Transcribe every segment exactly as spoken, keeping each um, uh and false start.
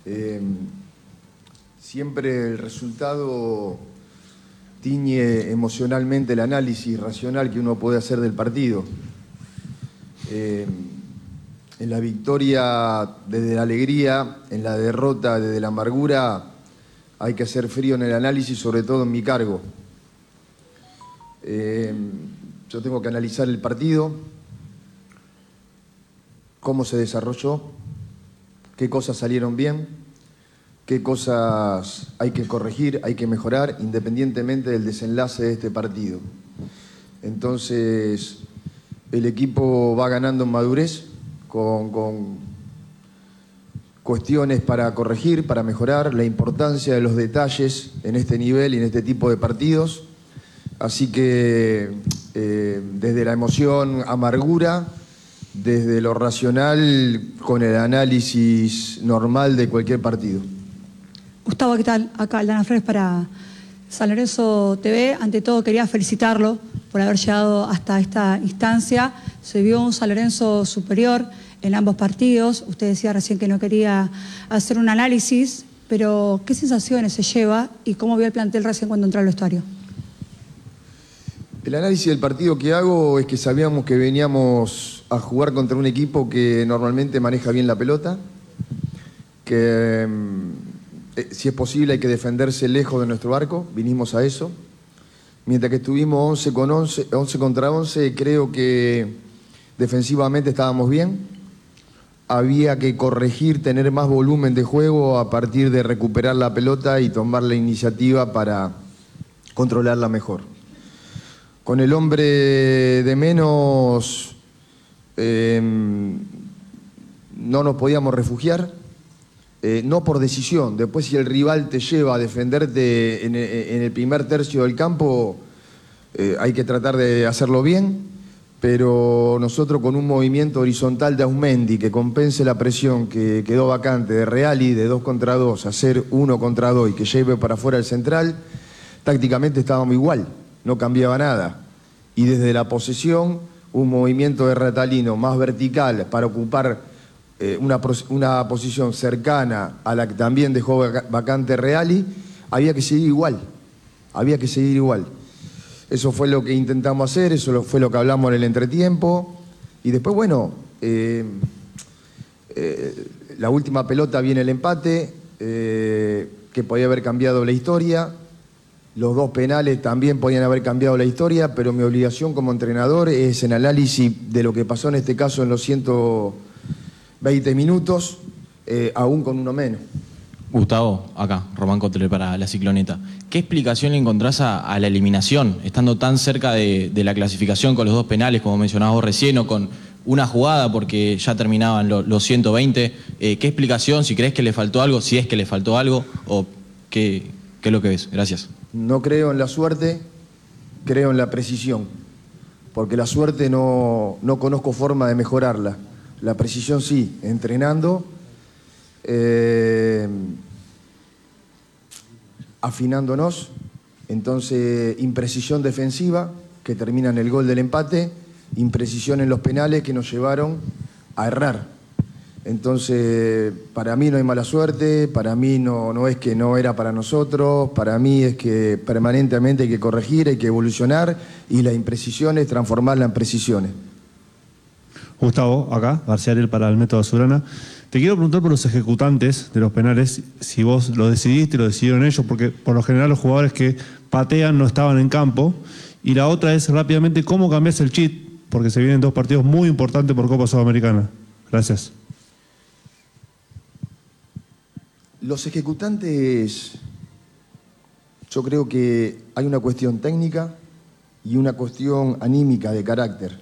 Eh, siempre el resultado tiñe emocionalmente el análisis racional que uno puede hacer del partido. Eh, en la victoria desde la alegría, en la derrota desde la amargura, hay que ser frío en el análisis, sobre todo en mi cargo. Eh, yo tengo que analizar el partido, cómo se desarrolló, qué cosas salieron bien, qué cosas hay que corregir, hay que mejorar, independientemente del desenlace de este partido. Entonces, el equipo va ganando en madurez, con, con cuestiones para corregir, para mejorar, la importancia de los detalles en este nivel y en este tipo de partidos. Así que, eh, desde la emoción, amargura, desde lo racional, con el análisis normal de cualquier partido. Gustavo, ¿qué tal? Acá Aldana Flores para San Lorenzo T V. Ante todo quería felicitarlo por haber llegado hasta esta instancia. Se vio un San Lorenzo superior en ambos partidos. Usted decía recién que no quería hacer un análisis, pero ¿qué sensaciones se lleva y cómo vio el plantel recién cuando entró al vestuario? El análisis del partido que hago es que sabíamos que veníamos a jugar contra un equipo que normalmente maneja bien la pelota, que eh, si es posible hay que defenderse lejos de nuestro arco, vinimos a eso. Mientras que estuvimos once con once, once contra once, creo que defensivamente estábamos bien. Había que corregir, tener más volumen de juego a partir de recuperar la pelota y tomar la iniciativa para controlarla mejor. Con el hombre de menos eh, no nos podíamos refugiar, eh, no por decisión. Después, si el rival te lleva a defenderte en, en el primer tercio del campo, eh, hay que tratar de hacerlo bien, pero nosotros con un movimiento horizontal de Aumendi que compense la presión que quedó vacante de Reali de dos contra dos, hacer uno contra dos y que lleve para afuera el central, tácticamente estábamos igual. No cambiaba nada. Y desde la posesión, un movimiento de Ratalino más vertical para ocupar eh, una, una posición cercana a la que también dejó vacante Reali, había que seguir igual. Había que seguir igual. Eso fue lo que intentamos hacer, eso fue lo que hablamos en el entretiempo. Y después, bueno, eh, eh, la última pelota viene el empate, eh, que podía haber cambiado la historia. Los dos penales también podían haber cambiado la historia, pero mi obligación como entrenador es el análisis de lo que pasó en este caso en los ciento veinte minutos, eh, aún con uno menos. Gustavo, acá, Román Cotre para La Cicloneta. ¿Qué explicación le encontrás a, a la eliminación, estando tan cerca de, de la clasificación con los dos penales, como mencionabas vos recién, o con una jugada porque ya terminaban lo, los ciento veinte? Eh, ¿Qué explicación, si crees que le faltó algo, si es que le faltó algo, o qué, qué es lo que ves? Gracias. No creo en la suerte, creo en la precisión, porque la suerte no, no conozco forma de mejorarla. La precisión sí, entrenando, eh, afinándonos. Entonces, imprecisión defensiva, que termina en el gol del empate, imprecisión en los penales que nos llevaron a errar. Entonces, para mí no hay mala suerte, para mí no, no es que no era para nosotros, para mí es que permanentemente hay que corregir, hay que evolucionar y las imprecisiones transformarlas en precisiones. Gustavo, acá, García Ariel para el Método Azulgrana. Te quiero preguntar por los ejecutantes de los penales, si vos lo decidiste, lo decidieron ellos, porque por lo general los jugadores que patean no estaban en campo. Y la otra es rápidamente cómo cambiás el chip, porque se vienen dos partidos muy importantes por Copa Sudamericana. Gracias. Los ejecutantes, yo creo que hay una cuestión técnica y una cuestión anímica de carácter.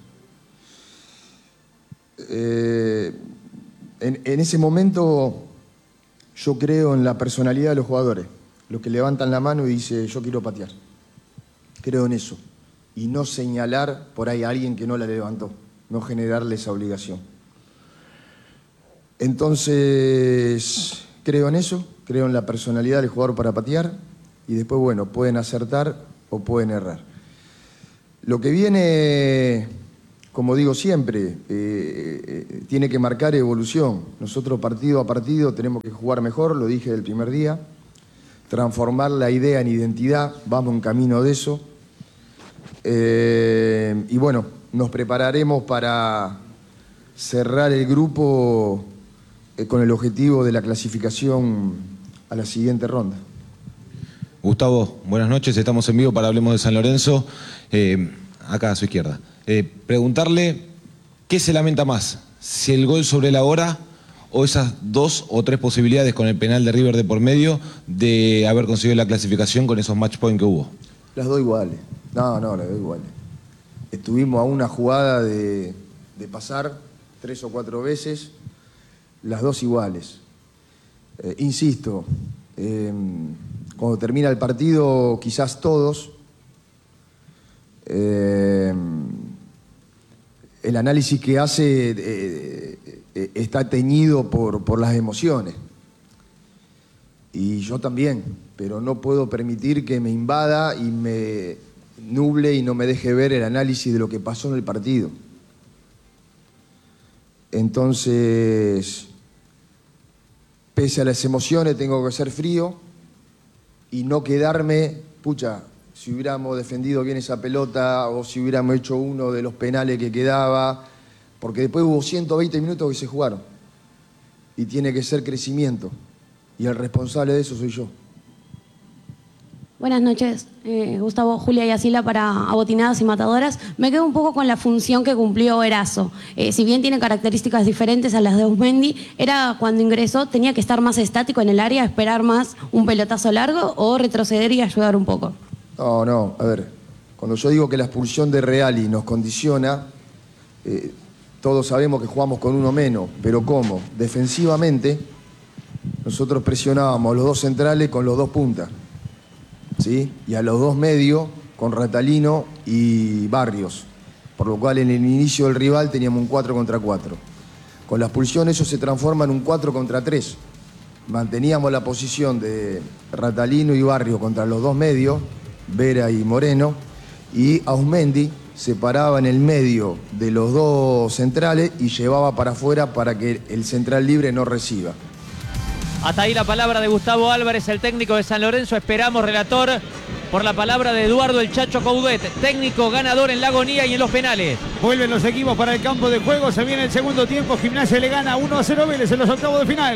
Eh, en, en ese momento yo creo en la personalidad de los jugadores, los que levantan la mano y dicen yo quiero patear. Creo en eso. Y no señalar por ahí a alguien que no la levantó, no generarle esa obligación. Entonces, creo en eso, creo en la personalidad del jugador para patear y después, bueno, pueden acertar o pueden errar. Lo que viene como digo siempre, eh, eh, tiene que marcar evolución. Nosotros partido a partido tenemos que jugar mejor, lo dije del primer día, transformar la idea en identidad, vamos en camino de eso. Eh, y bueno, nos prepararemos para cerrar el grupo eh, con el objetivo de la clasificación a la siguiente ronda. Gustavo, buenas noches, estamos en vivo para Hablemos de San Lorenzo, eh, acá a su izquierda. Eh, preguntarle, ¿qué se lamenta más? ¿Si el gol sobre la hora o esas dos o tres posibilidades con el penal de River de por medio de haber conseguido la clasificación con esos match points que hubo? Las dos iguales. No, no, las dos iguales. Estuvimos a una jugada de, de pasar tres o cuatro veces, las dos iguales. Eh, insisto, eh, cuando termina el partido, quizás todos, eh, el análisis que hace eh, eh, está teñido por, por las emociones. Y yo también, pero no puedo permitir que me invada y me nuble y no me deje ver el análisis de lo que pasó en el partido. Entonces, pese a las emociones, tengo que ser frío y no quedarme, pucha, si hubiéramos defendido bien esa pelota o si hubiéramos hecho uno de los penales que quedaba, porque después hubo ciento veinte minutos que se jugaron y tiene que ser crecimiento y el responsable de eso soy yo. Buenas noches, eh, Gustavo, Julia y Asila para Abotinadas y Matadoras. Me quedo un poco con la función que cumplió Erazo. Eh, si bien tiene características diferentes a las de Auzmendi, era cuando ingresó, tenía que estar más estático en el área, esperar más un pelotazo largo o retroceder y ayudar un poco. No, no, a ver, cuando yo digo que la expulsión de Reali nos condiciona, eh, todos sabemos que jugamos con uno menos, pero ¿cómo? Defensivamente, nosotros presionábamos a los dos centrales con los dos puntas. ¿Sí? Y a los dos medios con Ratalino y Barrios, por lo cual en el inicio del rival teníamos un cuatro contra cuatro. Con la expulsión eso se transforma en un cuatro contra tres. Manteníamos la posición de Ratalino y Barrios contra los dos medios, Vera y Moreno, y Auzmendi se paraba en el medio de los dos centrales y llevaba para afuera para que el central libre no reciba. Hasta ahí la palabra de Gustavo Álvarez, el técnico de San Lorenzo. Esperamos, relator, por la palabra de Eduardo el Chacho Coudet, técnico ganador en la agonía y en los penales. Vuelven los equipos para el campo de juego. Se viene el segundo tiempo. Gimnasia le gana uno a cero Vélez en los octavos de final.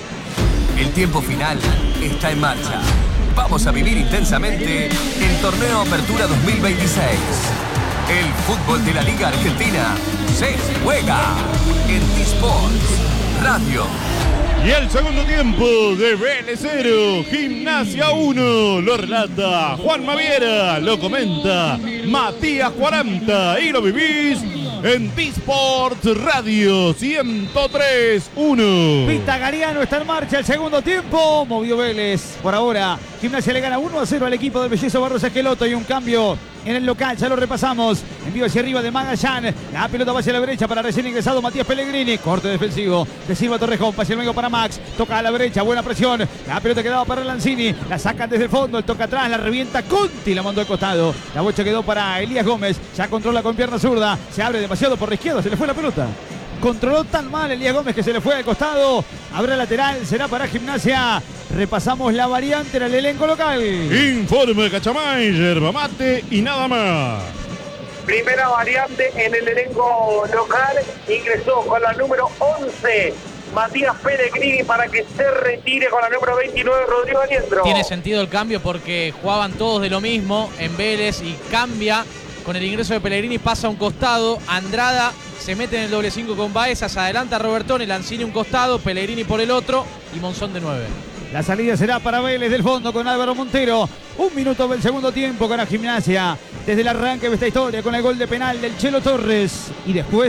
El tiempo final está en marcha. Vamos a vivir intensamente el Torneo Apertura dos mil veintiséis. El fútbol de la Liga Argentina se juega en T-Sports Radio. Y el segundo tiempo de Vélez cero, Gimnasia uno, lo relata Juan Maviera, lo comenta Matías cuarenta y lo vivís en T-Sports Radio ciento tres punto uno. Pita Gariano está en marcha el segundo tiempo, movió Vélez por ahora. Gimnasia le gana uno a cero al equipo de Bellezo Barros Esqueloto y un cambio en el local, ya lo repasamos. Envío hacia arriba de Magallán. La pelota va hacia la derecha para recién ingresado Matías Pellegrini. Corte defensivo de Silva Torrejón. Pase el medio para Max. Toca a la derecha. Buena presión. La pelota quedaba para Lanzini. La sacan desde el fondo. El toca atrás. La revienta Conti. La mandó al costado. La bocha quedó para Elías Gómez. Ya controla con pierna zurda. Se abre demasiado por la izquierda. Se le fue la pelota. Controló tan mal Elías Gómez que se le fue al costado. Habrá lateral. Será para Gimnasia. Repasamos la variante en el elenco local. Informe Cachamay, yerba mate y nada más. Primera variante en el elenco local. Ingresó con la número once Matías Pellegrini para que se retire con la número veintinueve Rodrigo Aliendro. Tiene sentido el cambio porque jugaban todos de lo mismo en Vélez y cambia. Con el ingreso de Pellegrini pasa a un costado. Andrada se mete en el doble cinco con Baeza. Se adelanta Robertone, Lanzini un costado, Pellegrini por el otro y Monzón de nueve. La salida será para Vélez del fondo con Álvaro Montero. Un minuto del segundo tiempo con la Gimnasia. Desde el arranque de esta historia con el gol de penal del Chelo Torres. Y después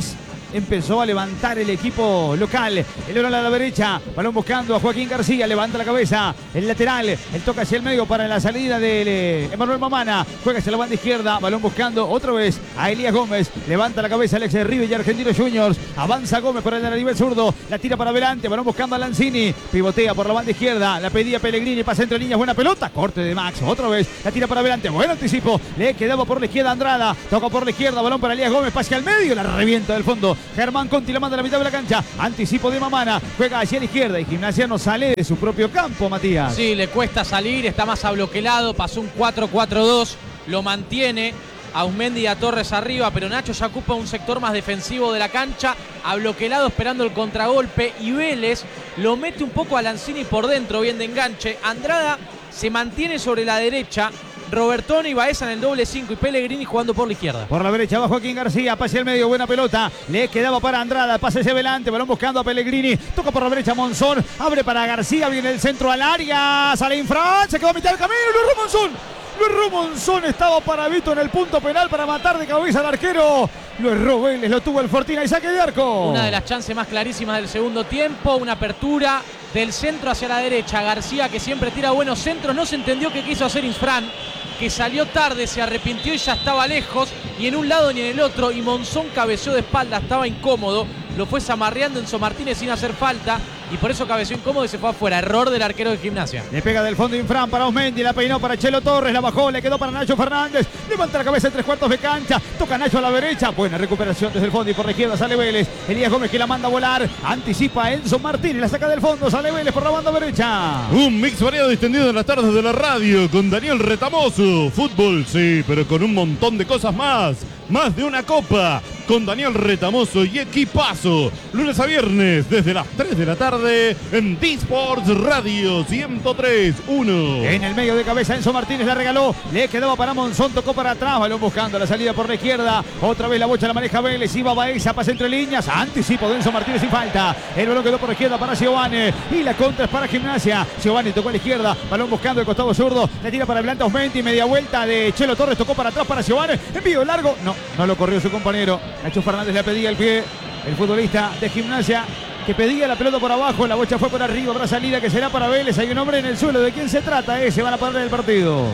empezó a levantar el equipo local. El oro a la derecha, balón buscando a Joaquín García, levanta la cabeza, el lateral, el toca hacia el medio para la salida de Emanuel Mamana, juega hacia la banda izquierda, balón buscando otra vez a Elías Gómez, levanta la cabeza Alex River y Argentinos Juniors, avanza Gómez por el de la nivel zurdo, la tira para adelante, balón buscando a Lanzini, pivotea por la banda izquierda, la pedía Pellegrini, pasa entre líneas, buena pelota, corte de Max, otra vez, la tira para adelante, buen anticipo, le quedaba por la izquierda Andrada, toca por la izquierda, balón para Elías Gómez, pase al medio, la revienta del fondo, Germán Conti la manda a la mitad de la cancha, anticipo de Mamana, juega hacia la izquierda y Gimnasia no sale de su propio campo, Matías. Sí, le cuesta salir, está más abloquelado, pasó un cuatro cuatro dos, lo mantiene a Ausmendi y a Torres arriba, pero Nacho ya ocupa un sector más defensivo de la cancha, abloquelado esperando el contragolpe, y Vélez lo mete un poco a Lanzini por dentro, bien de enganche. Andrada se mantiene sobre la derecha, Robertone y Baeza en el doble cinco y Pellegrini jugando por la izquierda. Por la derecha va Joaquín García, pase al medio, buena pelota, le quedaba para Andrada, pase hacia adelante, balón buscando a Pellegrini, toca por la derecha Monzón, abre para García, viene el centro al área, sale Infran, se quedó a mitad del camino, lo erró Monzón. Lo erró Monzón, estaba para Vito en el punto penal para matar de cabeza al arquero. Lo erró Vélez, lo tuvo el Fortina y saque de arco. Una de las chances más clarísimas del segundo tiempo, una apertura del centro hacia la derecha. García, que siempre tira buenos centros, no se entendió qué quiso hacer Infran, que salió tarde, se arrepintió y ya estaba lejos, ni en un lado ni en el otro, y Monzón cabeció de espalda, estaba incómodo, lo fue zamarreando Enzo Martínez sin hacer falta, y por eso cabeció incómodo y se fue afuera. Error del arquero de Gimnasia. Le pega del fondo Infran para Ausmendi, la peinó para Chelo Torres, la bajó, le quedó para Nacho Fernández, levanta la cabeza en tres cuartos de cancha, toca Nacho a la derecha, buena recuperación desde el fondo y por la izquierda sale Vélez, Elías Gómez que la manda a volar, anticipa Enzo Martínez, la saca del fondo, sale Vélez por la banda derecha. Un mix variado distendido en las tardes de la radio con Daniel Retamoso. Fútbol, sí, pero con un montón de cosas más. Más de una copa con Daniel Retamoso y equipazo. Lunes a viernes desde las tres de la tarde en D-Sports Radio ciento tres punto uno. En el medio de cabeza Enzo Martínez la regaló, le quedaba para Monzón, tocó para atrás, balón buscando la salida por la izquierda, otra vez la bocha la maneja Vélez, iba Baeza, pasa entre líneas, anticipo de Enzo Martínez sin falta, el balón quedó por la izquierda para Giovanni y la contra es para Gimnasia. Giovanni tocó a la izquierda, balón buscando el costado zurdo, le tira para adelante Ausmendi, media vuelta de Chelo Torres, tocó para atrás para Giovanni, envío largo, no, no lo corrió su compañero, Nacho Fernández le pedía el pie, el futbolista de Gimnasia que pedía la pelota por abajo, la bocha fue por arriba, habrá salida que será para Vélez, hay un hombre en el suelo, ¿de quién se trata? Eh? Se van a parar el partido.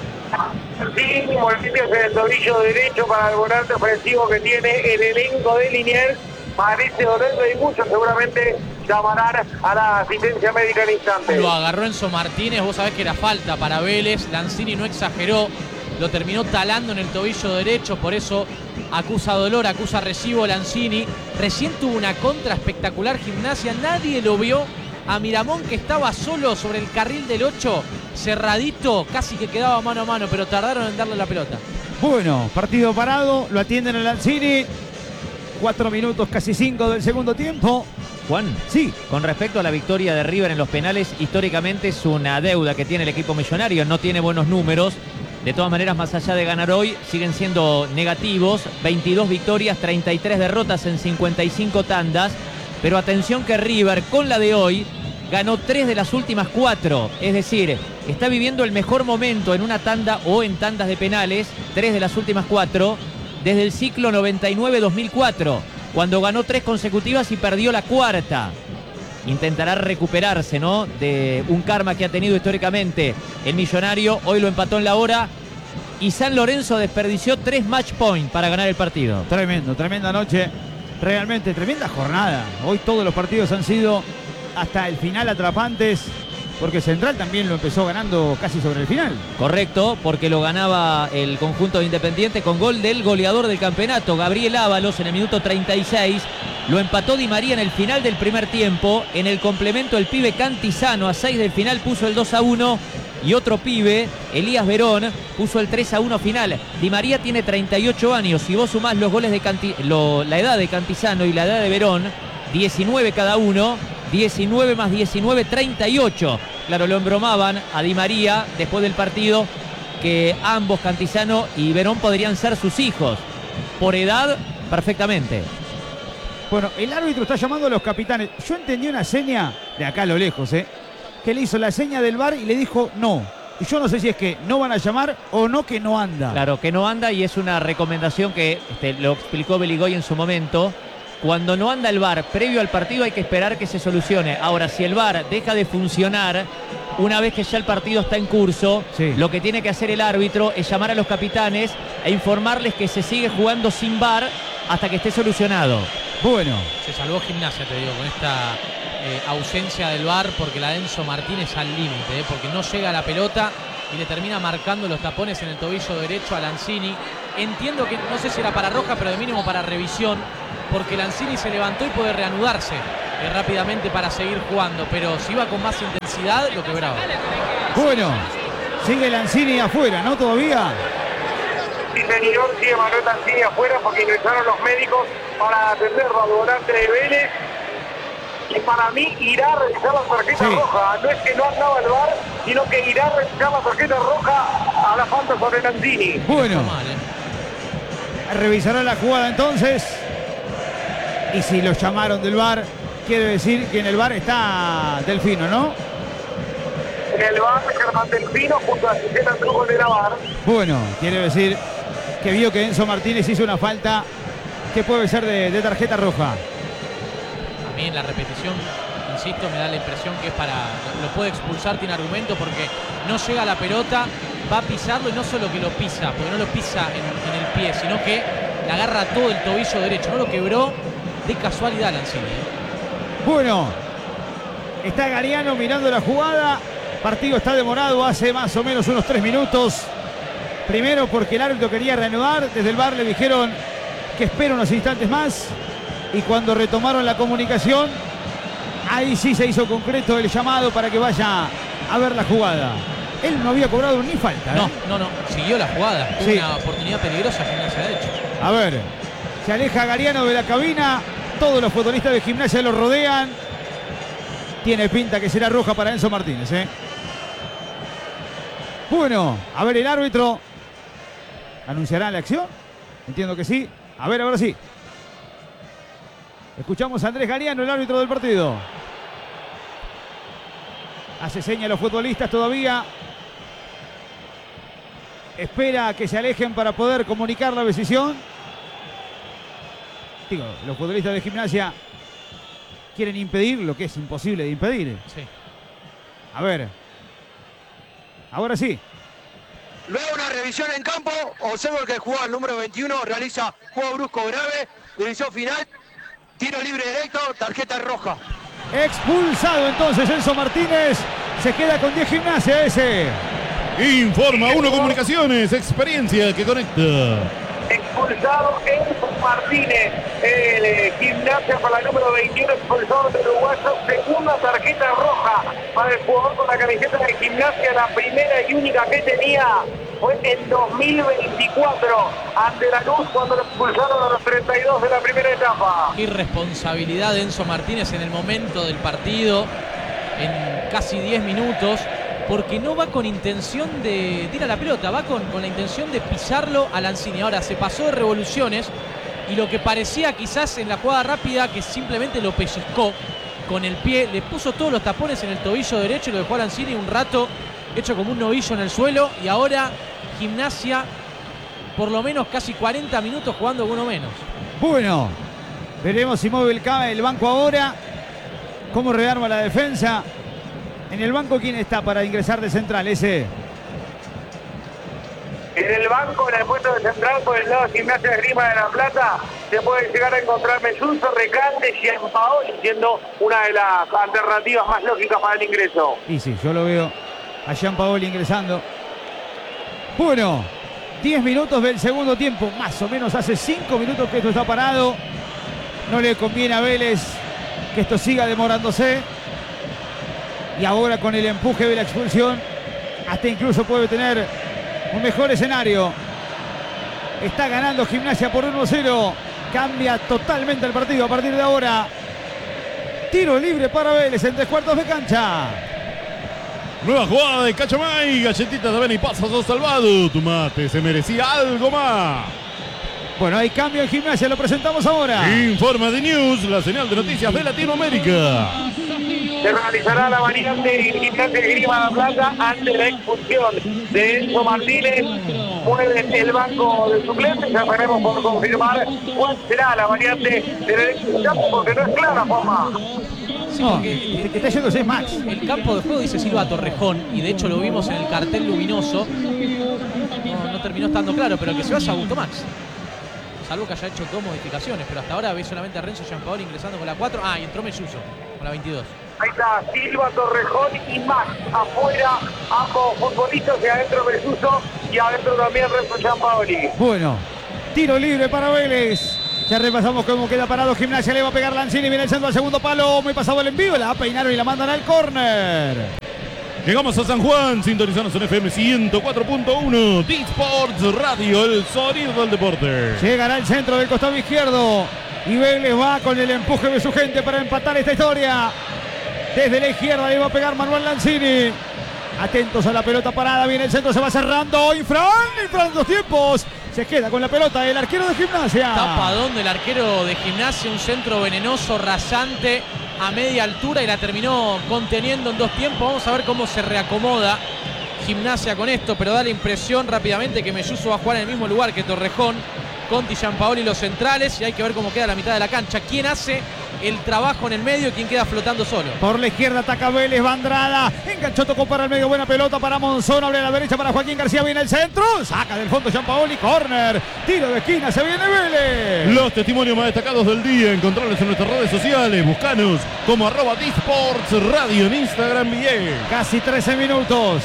Sí, molestias en el tobillo derecho para el volante ofensivo que tiene el elenco de Liniers. Parece dolerle y mucho, seguramente llamarán a la asistencia médica en instante. Lo agarró Enzo Martínez, vos sabés que era falta para Vélez, Lanzini no exageró, lo terminó talando en el tobillo derecho, por eso acusa dolor, acusa recibo Lanzini. Recién tuvo una contra espectacular Gimnasia, nadie lo vio a Miramón, que estaba solo sobre el carril del ocho, cerradito, casi que quedaba mano a mano, pero tardaron en darle la pelota. Bueno, partido parado, lo atienden a Lanzini, cuatro minutos, casi cinco del segundo tiempo. Juan, sí, con respecto a la victoria de River en los penales, históricamente es una deuda que tiene el equipo millonario, no tiene buenos números. De todas maneras, más allá de ganar hoy, siguen siendo negativos. veintidós victorias, treinta y tres derrotas en cincuenta y cinco tandas. Pero atención que River, con la de hoy, ganó tres de las últimas cuatro. Es decir, está viviendo el mejor momento en una tanda o en tandas de penales, tres de las últimas cuatro, desde el ciclo noventa y nueve dos mil cuatro, cuando ganó tres consecutivas y perdió la cuarta. Intentará recuperarse, ¿no?, de un karma que ha tenido históricamente el millonario. Hoy lo empató en la hora y San Lorenzo desperdició tres match point para ganar el partido. Tremendo, tremenda noche, realmente tremenda jornada. Hoy todos los partidos han sido hasta el final atrapantes, porque Central también lo empezó ganando casi sobre el final. Correcto, porque lo ganaba el conjunto de Independiente con gol del goleador del campeonato, Gabriel Ábalos, en el minuto treinta y seis. Lo empató Di María en el final del primer tiempo. En el complemento el pibe Cantizano a seis del final puso el dos a uno. Y otro pibe, Elías Verón, puso el tres a uno final. Di María tiene treinta y ocho años. Si vos sumás los goles de Canti, lo, la edad de Cantizano y la edad de Verón, diecinueve cada uno. diecinueve más diecinueve, treinta y ocho. Claro, lo embromaban a Di María después del partido, que ambos, Cantizano y Verón, podrían ser sus hijos. Por edad, perfectamente. Bueno, el árbitro está llamando a los capitanes. Yo entendí una seña de acá a lo lejos, ¿eh? que le hizo la seña del V A R y le dijo no. Y yo no sé si es que no van a llamar o no, que no anda. Claro, que no anda, y es una recomendación que este, lo explicó Beligoy en su momento, cuando no anda el V A R previo al partido hay que esperar que se solucione. Ahora, si el V A R deja de funcionar una vez que ya el partido está en curso, sí. lo que tiene que hacer el árbitro es llamar a los capitanes e informarles que se sigue jugando sin V A R hasta que esté solucionado. Bueno. Se salvó Gimnasia, te digo, con esta eh, ausencia del V A R, porque la de Enzo Martínez al límite, eh, porque no llega a la pelota y le termina marcando los tapones en el tobillo derecho a Lanzini. Entiendo que, no sé si era para roja, pero de mínimo para revisión, porque Lanzini se levantó y puede reanudarse eh, rápidamente para seguir jugando, pero si iba con más intensidad, lo quebraba. Bueno, sigue Lanzini afuera, ¿no? Todavía. Sí, señor, sigue Manuel Lanzini afuera porque ingresaron los médicos para atenderlo al volante de Vélez. Y para mí irá a revisar la tarjeta sí. roja. No es que no andaba el V A R, sino que irá a revisar la tarjeta roja a la falta sobre Lanzini. Bueno, mal, eh. revisará la jugada entonces. Y si lo llamaron del V A R, quiere decir que en el V A R está Delfino, ¿no? En el V A R, Germán Delfino, junto a Cisela Truco de la V A R. Bueno, quiere decir que vio que Enzo Martínez hizo una falta que puede ser de, de tarjeta roja. A mí en la repetición, insisto, me da la impresión que es para... Lo puede expulsar, tiene argumento, porque no llega a la pelota, va a pisarlo y no solo que lo pisa, porque no lo pisa en, en el pie, sino que le agarra todo el tobillo derecho, no lo quebró de casualidad Lanzini. Bueno, está Gariano mirando la jugada. Partido está demorado hace más o menos unos tres minutos. Primero porque el árbitro quería reanudar. Desde el V A R le dijeron que espera unos instantes más. Y cuando retomaron la comunicación, ahí sí se hizo concreto el llamado para que vaya a ver la jugada. Él no había cobrado ni falta. ¿eh? No, no, no. Siguió la jugada. Sí. Una oportunidad peligrosa Gimnasia de hecho. A ver, se aleja Gariano de la cabina. Todos los futbolistas de Gimnasia lo rodean. Tiene pinta que será roja para Enzo Martínez, ¿eh? Bueno, a ver el árbitro. ¿Anunciará la acción? Entiendo que sí. A ver, ahora sí. Escuchamos a Andrés Gariano, el árbitro del partido. Hace seña a los futbolistas todavía. Espera que se alejen para poder comunicar la decisión. Digo, los futbolistas de Gimnasia quieren impedir lo que es imposible de impedir. Sí. A ver. Ahora sí. Luego una revisión en campo. Observo que el jugador número veintiuno realiza juego brusco grave. División final. Tiro libre directo. Tarjeta roja. Expulsado entonces Enzo Martínez. Se queda con diez Gimnasia ese. Informa Uno Comunicaciones. Experiencia que conecta. Expulsado Enzo Martínez, el eh, Gimnasia para el número veintiuno, expulsado del uruguayo, segunda tarjeta roja para el jugador con la camiseta de Gimnasia, la primera y única que tenía fue en dos mil veinticuatro, ante Lanús, cuando lo expulsaron a los treinta y dos de la primera etapa. Irresponsabilidad de Enzo Martínez en el momento del partido, en casi diez minutos, porque no va con intención de tirar la pelota, va con, con la intención de pisarlo a Lanzini. Ahora se pasó de revoluciones y lo que parecía quizás en la jugada rápida que simplemente lo pellizcó con el pie, le puso todos los tapones en el tobillo derecho y lo dejó a Lanzini un rato hecho como un novillo en el suelo, y ahora Gimnasia por lo menos casi cuarenta minutos jugando con uno menos. Bueno, veremos si mueve el, el banco ahora, cómo rearma la defensa. En el banco, ¿quién está para ingresar de central? Ese. En el banco, en el puesto de central, por el lado de Gimnasia de Grima de la Plata, se puede llegar a encontrar Mesunzo, Recalde y Gianpaoli, siendo una de las alternativas más lógicas para el ingreso. Y sí, yo lo veo a Gianpaoli ingresando. Bueno, diez minutos del segundo tiempo, más o menos hace cinco minutos que esto está parado. No le conviene a Vélez que esto siga demorándose. Y ahora con el empuje de la expulsión, hasta incluso puede tener un mejor escenario. Está ganando Gimnasia por uno a cero. Cambia totalmente el partido a partir de ahora. Tiro libre para Vélez en tres cuartos de cancha. Nueva jugada de Cachamay. Galletitas de avena y pasas salvado. Tu mate se merecía algo más. Bueno, hay cambio en Gimnasia, lo presentamos ahora. Informa de News, la señal de noticias de Latinoamérica. se realizará la variante en Gimnasia de Grima La Plata ante la expulsión de Enzo Martínez. Mueven el banco de suplentes, ya tenemos por confirmar cuál será la variante del elenco del campo, porque no es clara, Juanma. Sí, porque te está yendo seis Max. El campo de juego dice Silva Torrejón y de hecho lo vimos en el cartel luminoso. No, no terminó estando claro, pero el que se vaya a Augusto Max. Salvo que haya hecho dos modificaciones, pero hasta ahora ve solamente a Renzo Giampaoli ingresando con la cuatro. Ah, y entró Melluso con la veintidós. Ahí está Silva, Torrejón y Max afuera, ambos futbolistas, y adentro Melluso y adentro también Renzo Giampaoli. Bueno, tiro libre para Vélez. Ya repasamos cómo queda parado Gimnasia, le va a pegar Lanzini, viene el centro al segundo palo, muy pasado el envío, la peinaron y la mandan al córner. Llegamos a San Juan, sintonizanos en F M ciento cuatro punto uno, D-Sports Radio, el sonido del deporte. Llegará al centro del costado izquierdo y Vélez va con el empuje de su gente para empatar esta historia. Desde la izquierda le va a pegar Manuel Lanzini. Atentos a la pelota parada, viene el centro, se va cerrando. Infran, Infran dos tiempos. Se queda con la pelota el arquero de Gimnasia. Tapadón del arquero de Gimnasia, un centro venenoso, rasante, a media altura y la terminó conteniendo en dos tiempos. Vamos a ver cómo se reacomoda Gimnasia con esto, pero da la impresión rápidamente que Melluso va a jugar en el mismo lugar que Torrejón. Conti, Giampaoli los centrales y hay que ver cómo queda la mitad de la cancha. ¿Quién hace el trabajo en el medio y quién queda flotando solo? Por la izquierda ataca Vélez, va Andrada, enganchó, tocó para el medio, buena pelota para Monzón, abre a la derecha para Joaquín García, viene el centro, saca del fondo Giampaoli, córner, tiro de esquina, se viene Vélez. Los testimonios más destacados del día, encontrarlos en nuestras redes sociales, buscanos como arroba D-Sports Radio en Instagram y en... Casi trece minutos,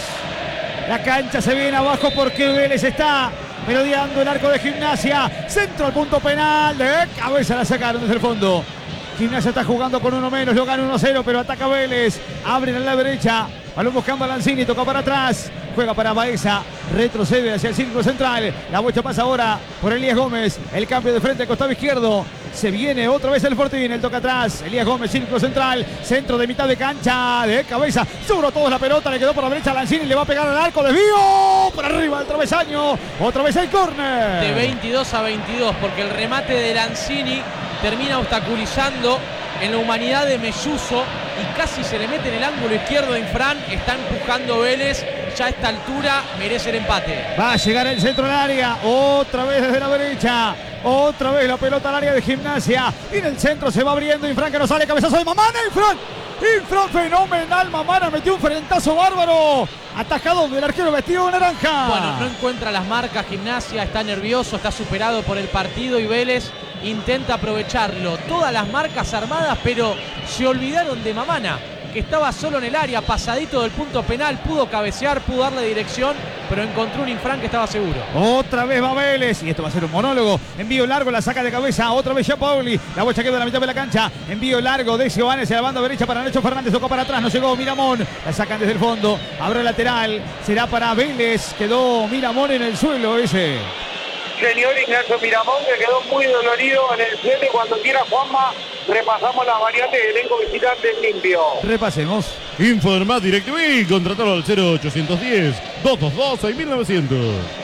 la cancha se viene abajo porque Vélez está merodeando el arco de Gimnasia, centro al punto penal, de cabeza la sacaron desde el fondo. Gimnasia está jugando con uno menos, lo gana uno cero, pero ataca Vélez, abren a la derecha, balón buscando a Lanzini, toca para atrás, juega para Baeza, retrocede hacia el círculo central, la bocha pasa ahora por Elías Gómez, el cambio de frente al costado izquierdo, se viene otra vez el Fortín, el toca atrás, Elías Gómez, círculo central, centro de mitad de cancha, de cabeza, seguro todos la pelota, le quedó por la derecha a Lanzini, le va a pegar al arco, desvío, por arriba del travesaño, otra vez el córner. De veintidós a veintidós, porque el remate de Lanzini termina obstaculizando en la humanidad de Melluso y casi se le mete en el ángulo izquierdo de Infran. Está empujando Vélez, ya a esta altura merece el empate. Va a llegar el centro al área, otra vez desde la derecha, otra vez la pelota al área de Gimnasia, y en el centro se va abriendo Infran, que no sale, cabezazo de Mamana, Infran, Infran fenomenal, Mamana metió un frentazo bárbaro, atajado del arquero vestido de naranja. Bueno, no encuentra las marcas Gimnasia, está nervioso, está superado por el partido y Vélez intenta aprovecharlo. Todas las marcas armadas, pero se olvidaron de Mamana, que estaba solo en el área, pasadito del punto penal, pudo cabecear, pudo darle dirección, pero encontró un Infran que estaba seguro. Otra vez va Vélez, y esto va a ser un monólogo. Envío largo, la saca de cabeza, otra vez Giampaoli. La bocha queda en la mitad de la cancha. Envío largo de Giovanni hacia la banda derecha para Nacho Fernández, tocó para atrás, no llegó Miramón. La sacan desde el fondo, abre el lateral, será para Vélez. Quedó Miramón en el suelo ese. Señor Ignacio Miramón, que quedó muy dolorido en el siete. Cuando quiera, Juanma, repasamos las variantes del elenco visitante limpio. Repasemos. Informa DirecTV, contratalo al cero ochocientos diez, doscientos veintidós, seis mil novecientos.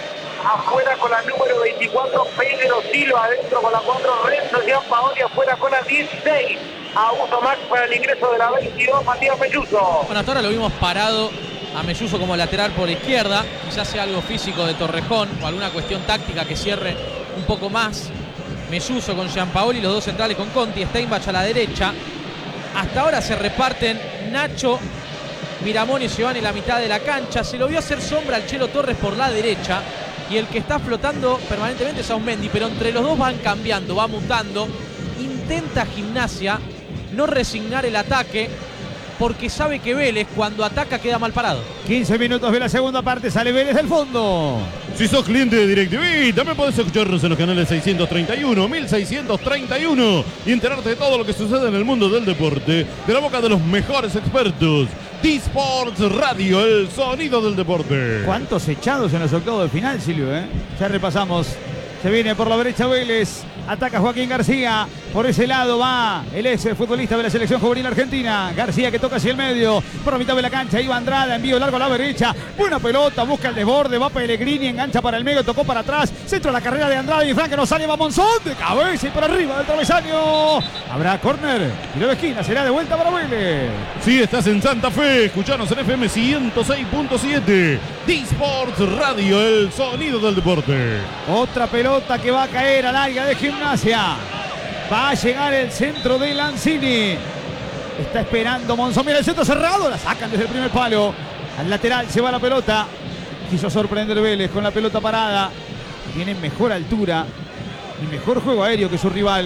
Afuera con la número veinticuatro, Pedro Silva. Adentro con la cuatro, Renzo Giampaoli. Afuera con la dieciséis, Augusto Max para el ingreso de la veintidós, Matías Melluso. Bueno, hasta ahora lo vimos parado a Melluso como lateral por la izquierda. Quizás sea algo físico de Torrejón o alguna cuestión táctica que cierre un poco más. Melluso con Giampaoli, los dos centrales con Conti, Steinbach a la derecha. Hasta ahora se reparten Nacho, Miramón y Giovanni en la mitad de la cancha. Se lo vio hacer sombra al Chelo Torres por la derecha. Y el que está flotando permanentemente es Aumendi, pero entre los dos van cambiando, va mutando. Intenta Gimnasia no resignar el ataque, porque sabe que Vélez cuando ataca queda mal parado. quince minutos de la segunda parte, sale Vélez del fondo. Si sos cliente de DirecTV, también podés escucharnos en los canales seiscientos treinta y uno, mil seiscientos treinta y uno y enterarte de todo lo que sucede en el mundo del deporte de la boca de los mejores expertos. D-Sports Radio, el sonido del deporte. ¿Cuántos echados en los octavos de final, Silvio? ¿eh? Ya repasamos. Se viene por la derecha Vélez. Ataca Joaquín García. Por ese lado va el ex futbolista de la selección juvenil argentina. García que toca hacia el medio. Por la mitad de la cancha iba Andrada. Envío largo a la derecha. Buena pelota. Busca el desborde. Va Pellegrini. Engancha para el medio. Tocó para atrás. Centro a la carrera de Andrada. Y Frank que no sale. Va Monzón. De cabeza y por arriba del travesaño. Habrá córner. Tiro de esquina. Será de vuelta para Vélez. Sí, estás en Santa Fe. Escuchanos en F M ciento seis punto siete. D-Sports Radio. El sonido del deporte. Otra pelota que va a caer al área de Gimnasia. Va a llegar el centro de Lanzini. Está esperando Monzón. Mira el centro cerrado. La sacan desde el primer palo. Al lateral se va la pelota. Quiso sorprender Vélez con la pelota parada. Tiene mejor altura y mejor juego aéreo que su rival.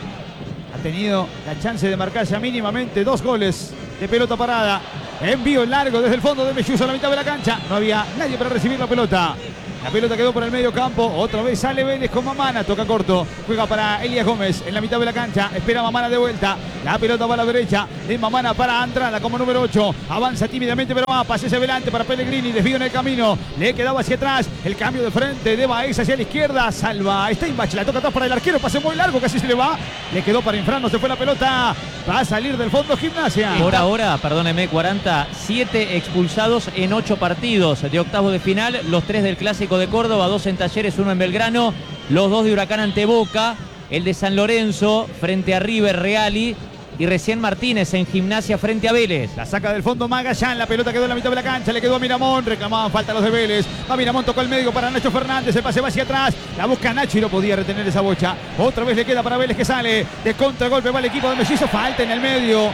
Ha tenido la chance de marcar ya mínimamente dos goles de pelota parada. Envío largo desde el fondo de Melluso a la mitad de la cancha. No había nadie para recibir la pelota. La pelota quedó por el medio campo. Otra vez sale Vélez con Mamana. Toca corto. Juega para Elías Gómez en la mitad de la cancha. Espera Mamana de vuelta. La pelota va a la derecha. De Mamana para Andrada como número ocho. Avanza tímidamente pero va. Pase hacia adelante para Pellegrini. Desvío en el camino. Le quedaba hacia atrás. El cambio de frente de Baez hacia la izquierda. Salva Steinbach. La toca atrás para el arquero. Pase muy largo. Casi se le va. Le quedó para Infran. No se fue la pelota. Va a salir del fondo Gimnasia. Por ahora, perdóneme, cuarenta, siete expulsados en ocho partidos de octavos de final. Los tres del Clásico de Córdoba, dos en Talleres, uno en Belgrano, los dos de Huracán ante Boca, el de San Lorenzo frente a River Reali y recién Martínez en Gimnasia frente a Vélez. La saca del fondo Magallán, la pelota quedó en la mitad de la cancha, le quedó a Miramón, reclamaban falta los de Vélez. Va Miramón, tocó el medio para Nacho Fernández, el pase va hacia atrás, la busca Nacho y no podía retener esa bocha. Otra vez le queda para Vélez que sale, de contragolpe va el equipo de Mellizo, falta en el medio.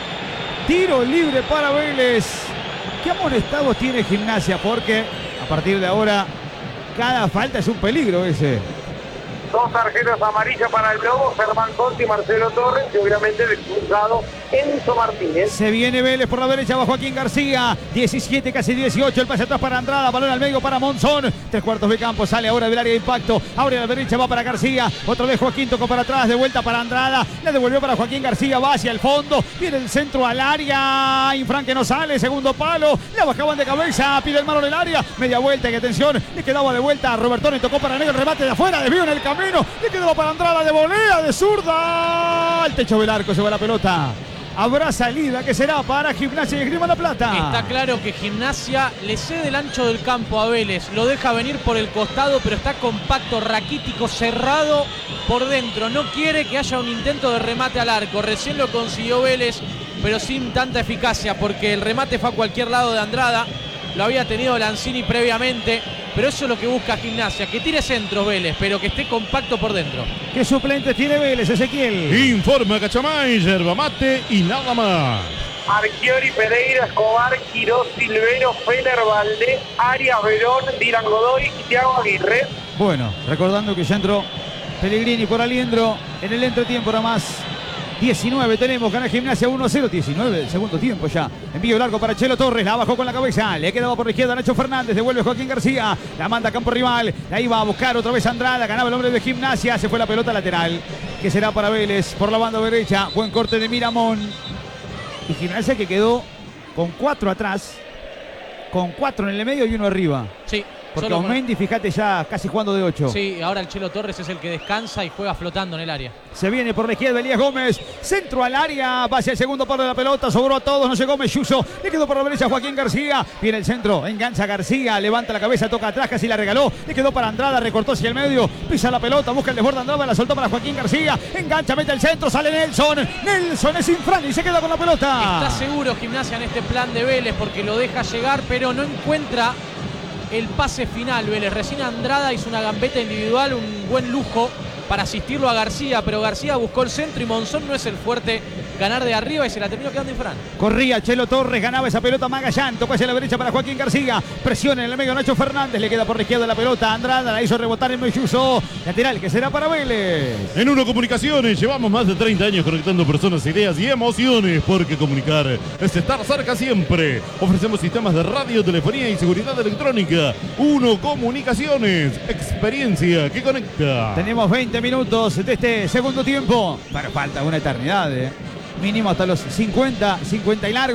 Tiro libre para Vélez. ¿Qué amonestados tiene Gimnasia? Porque a partir de ahora cada falta es un peligro ese. Dos tarjetas amarillas para el Globo, Germán Conti y Marcelo Torres, y obviamente el expulsado Enzo Martínez. Se viene Vélez por la derecha, va Joaquín García, diecisiete, casi dieciocho, el pase atrás para Andrada, balón al medio para Monzón, tres cuartos de campo, sale ahora del área de impacto, abre a la derecha, va para García, otra vez Joaquín tocó para atrás, de vuelta para Andrada, la devolvió para Joaquín García, va hacia el fondo, viene el centro al área, Infran que no sale, segundo palo, la bajaban de cabeza, pide el mano en el área, media vuelta, y atención, le quedaba de vuelta a Robertone, tocó para Negro, el remate de afuera, desvío en el camino, le quedó para Andrada de volea, de zurda, al techo del arco se va la pelota. Habrá salida que será para Gimnasia y Esgrima La Plata. Está claro que Gimnasia le cede el ancho del campo a Vélez, lo deja venir por el costado, pero está compacto, raquítico, cerrado por dentro. No quiere que haya un intento de remate al arco. Recién lo consiguió Vélez, pero sin tanta eficacia, porque el remate fue a cualquier lado de Andrada. Lo había tenido Lanzini previamente, pero eso es lo que busca Gimnasia, que tire centros Vélez, pero que esté compacto por dentro. ¿Qué suplentes tiene Vélez, Ezequiel? Informa Cachamay, yerba mate y nada más. Archiori, Pereira, Escobar, Quirós, Silvero, Fener, Valdés, Arias, Verón, Diran Godoy y Thiago Aguirre. Bueno, recordando que ya entró Pellegrini por Aliendro en el entretiempo nada más. diecinueve tenemos, gana Gimnasia uno a cero, diecinueve del segundo tiempo ya. Envío largo para Chelo Torres, la bajó con la cabeza, le quedaba por la izquierda Nacho Fernández, devuelve Joaquín García, la manda a campo rival, la iba a buscar otra vez Andrada, ganaba el hombre de Gimnasia, se fue la pelota lateral, que será para Vélez por la banda derecha, buen corte de Miramón. Y Gimnasia que quedó con cuatro atrás, con cuatro en el medio y uno arriba. Sí. Porque Solo Aumendi, fíjate, ya casi jugando de ocho. Sí, ahora el Chelo Torres es el que descansa y juega flotando en el área. Se viene por la izquierda Elías Gómez, centro al área, va hacia el segundo palo de la pelota, sobró a todos, no llegó Melluso, le quedó por la derecha Joaquín García, viene el centro, engancha García, levanta la cabeza, toca atrás, casi la regaló, le quedó para Andrada, recortó hacia el medio, pisa la pelota, busca el desborde Andrada, la soltó para Joaquín García, engancha, mete el centro, sale Nelson, Nelson es Infran y se queda con la pelota. Está seguro Gimnasia en este plan de Vélez porque lo deja llegar, pero no encuentra el pase final. Vélez, recién Andrada hizo una gambeta individual, un buen lujo para asistirlo a García, pero García buscó el centro y Monzón no es el fuerte, ganar de arriba y se la terminó quedando Infran. Corría Chelo Torres, ganaba esa pelota Magallán, tocó hacia la derecha para Joaquín García, presiona en el medio Nacho Fernández, le queda por la izquierda la pelota, Andrada la hizo rebotar en Melluso, lateral que será para Vélez. En Uno Comunicaciones llevamos más de treinta años conectando personas, ideas y emociones, porque comunicar es estar cerca siempre. Ofrecemos sistemas de radio, telefonía y seguridad electrónica. Uno Comunicaciones, experiencia que conecta. Tenemos veinte minutos de este segundo tiempo, pero falta una eternidad, ¿eh? Mínimo hasta los cincuenta, cincuenta y largos.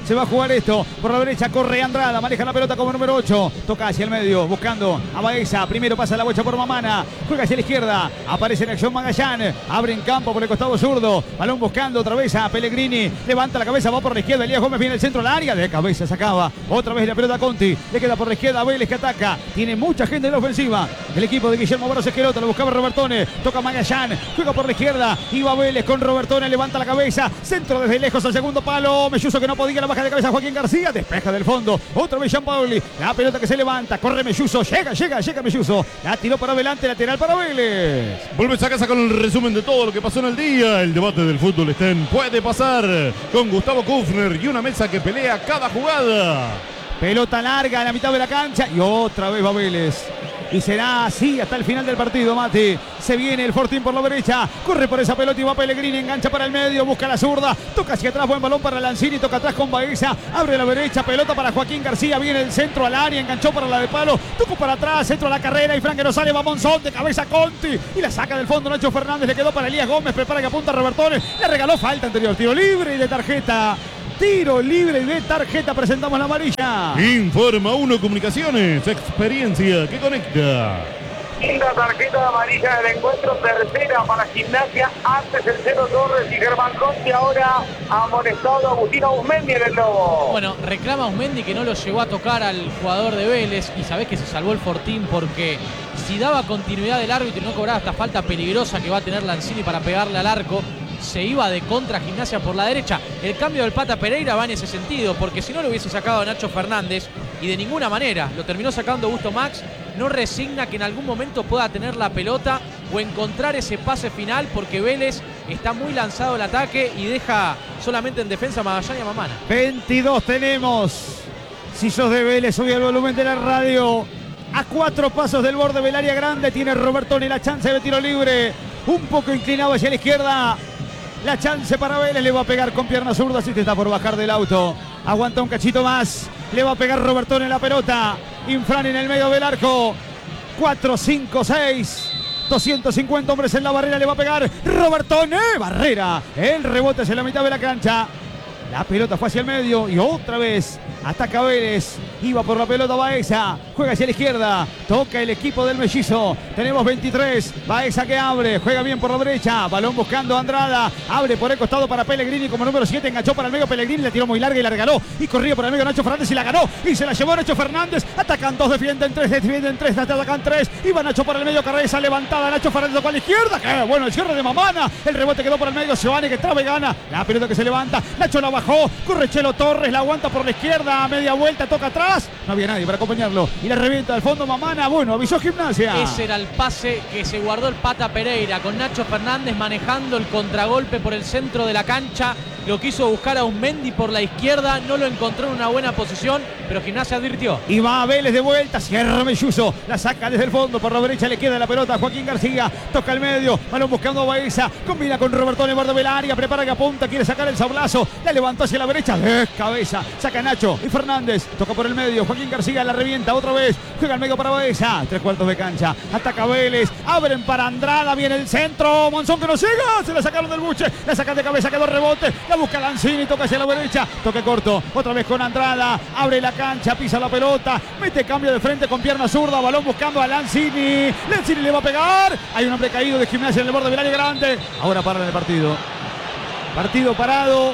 Se va a jugar esto. Por la derecha corre Andrada. Maneja la pelota como número ocho. Toca hacia el medio. Buscando a Baeza. Primero pasa la bocha por Mamana. Juega hacia la izquierda. Aparece en acción Magallán. Abre en campo por el costado zurdo. Balón buscando otra vez a Pellegrini. Levanta la cabeza. Va por la izquierda. Elías Gómez viene al centro del área. De cabeza sacaba. Otra vez la pelota a Conti. Le queda por la izquierda a Vélez que ataca. Tiene mucha gente en la ofensiva. El equipo de Guillermo Barros Esqueloto. Lo buscaba Robertone. Toca Magallán. Juega por la izquierda. Iba Vélez con Robertone. Levanta la cabeza. Centro desde lejos al segundo palo. Melluso que no podía. La baja de cabeza Joaquín García. Despeja del fondo. Otra vez Gianpaoli. La pelota que se levanta. Corre Melluso. Llega, llega, llega Melluso. La tiró para adelante. Lateral para Vélez. Vuelves a casa con el resumen de todo lo que pasó en el día. El debate del fútbol está en Puede Pasar con Gustavo Kufner y una mesa que pelea cada jugada. Pelota larga a la mitad de la cancha y otra vez va Vélez. Y será así hasta el final del partido, Mati. Se viene el Fortín por la derecha. Corre por esa pelota y va Pellegrini. Engancha para el medio. Busca la zurda. Toca hacia atrás. Buen balón para Lanzini. Toca atrás con Baeza. Abre la derecha. Pelota para Joaquín García. Viene el centro al área. Enganchó para la de palo. Tocó para atrás. Centro a la carrera. Y Fran que no sale. Va Monzón. De cabeza Conti. Y la saca del fondo Nacho Fernández. Le quedó para Elías Gómez. Prepara que apunta a Robertone. Le regaló falta anterior. Tiro libre y de tarjeta. Tiro libre y de tarjeta. Presentamos la amarilla. Informa Uno Comunicaciones. Experiencia que conecta. Quinta tarjeta amarilla del encuentro, tercera para Gimnasia, antes el Cero Torres y Germán Conti, ahora amonestado Agustín Ausmendi en el Lobo. Bueno, reclama Ausmendi que no lo llegó a tocar al jugador de Vélez y sabés que se salvó el Fortín porque si daba continuidad del árbitro y no cobraba esta falta peligrosa que va a tener Lanzini para pegarle al arco, se iba de contra Gimnasia por la derecha. El cambio del Pata Pereira va en ese sentido, porque si no lo hubiese sacado a Nacho Fernández y de ninguna manera lo terminó sacando Augusto Max, no resigna que en algún momento pueda tener la pelota o encontrar ese pase final, porque Vélez está muy lanzado el ataque y deja solamente en defensa a Magallán y a Mamana. veintidós tenemos. Si sos de Vélez, sube el volumen de la radio. A cuatro pasos del borde del área grande tiene Robertone la chance de tiro libre. Un poco inclinado hacia la izquierda. La chance para Vélez, le va a pegar con pierna zurda, así que está por bajar del auto. Aguanta un cachito más, le va a pegar Robertone en la pelota. Infran en el medio del arco. cuatro, cinco, seis. doscientos cincuenta hombres en la barrera, le va a pegar Robertone. Barrera, el rebote hacia la mitad de la cancha. La pelota fue hacia el medio y otra vez ataca Vélez. Iba por la pelota Baeza. Juega hacia la izquierda. Toca el equipo del Mellizo. Tenemos veintitrés. Baeza que abre. Juega bien por la derecha. Balón buscando a Andrada. Abre por el costado para Pellegrini como número siete. Enganchó para el medio Pellegrini. La tiró muy larga y la regaló. Y corría por el medio Nacho Fernández y la ganó. Y se la llevó Nacho Fernández. Atacan dos, defienden tres, defienden tres, atacan tres. Iba Nacho por el medio. Cabeza levantada. Nacho Fernández tocó a la izquierda. ¡Qué bueno! El cierre de Mamana. El rebote quedó por el medio. Giovanni que traba y gana. La pelota que se levanta. Nacho la bajó. Corre Chelo Torres. La aguanta por la izquierda. A media vuelta. Toca atrás. No había nadie para acompañarlo. Y la revienta al fondo Mamana. Bueno, avisó Gimnasia. Ese era el pase que se guardó el Pata Pereira, con Nacho Fernández manejando el contragolpe por el centro de la cancha. Lo quiso buscar a Ausmendi por la izquierda. No lo encontró en una buena posición, pero Gimnasia advirtió. Y va a Vélez de vuelta. Cierra Melluso. La saca desde el fondo. Por la derecha le queda la pelota a Joaquín García. Toca el medio. Balón buscando a Baeza. Combina con Robertone borde del área. Prepara que apunta. Quiere sacar el sablazo. La levantó hacia la derecha. De cabeza. Saca Nacho y Fernández. Toca por el medio. Joaquín García la revienta otra vez. Juega al medio para Baeza. Tres cuartos de cancha. Ataca Vélez. Abren para Andrada. Viene el centro. Monzón que no llega. Se la sacaron del buche. La sacan de cabeza. Quedó rebote. La busca Lanzini. Toca hacia la derecha. Toque corto. Otra vez con Andrada. Abre la cancha. Pisa la pelota. Mete cambio de frente con pierna zurda. Balón buscando a Lanzini. Lanzini le va a pegar. Hay un hombre caído de Gimnasia en el borde del área grande. Ahora para el partido. Partido parado.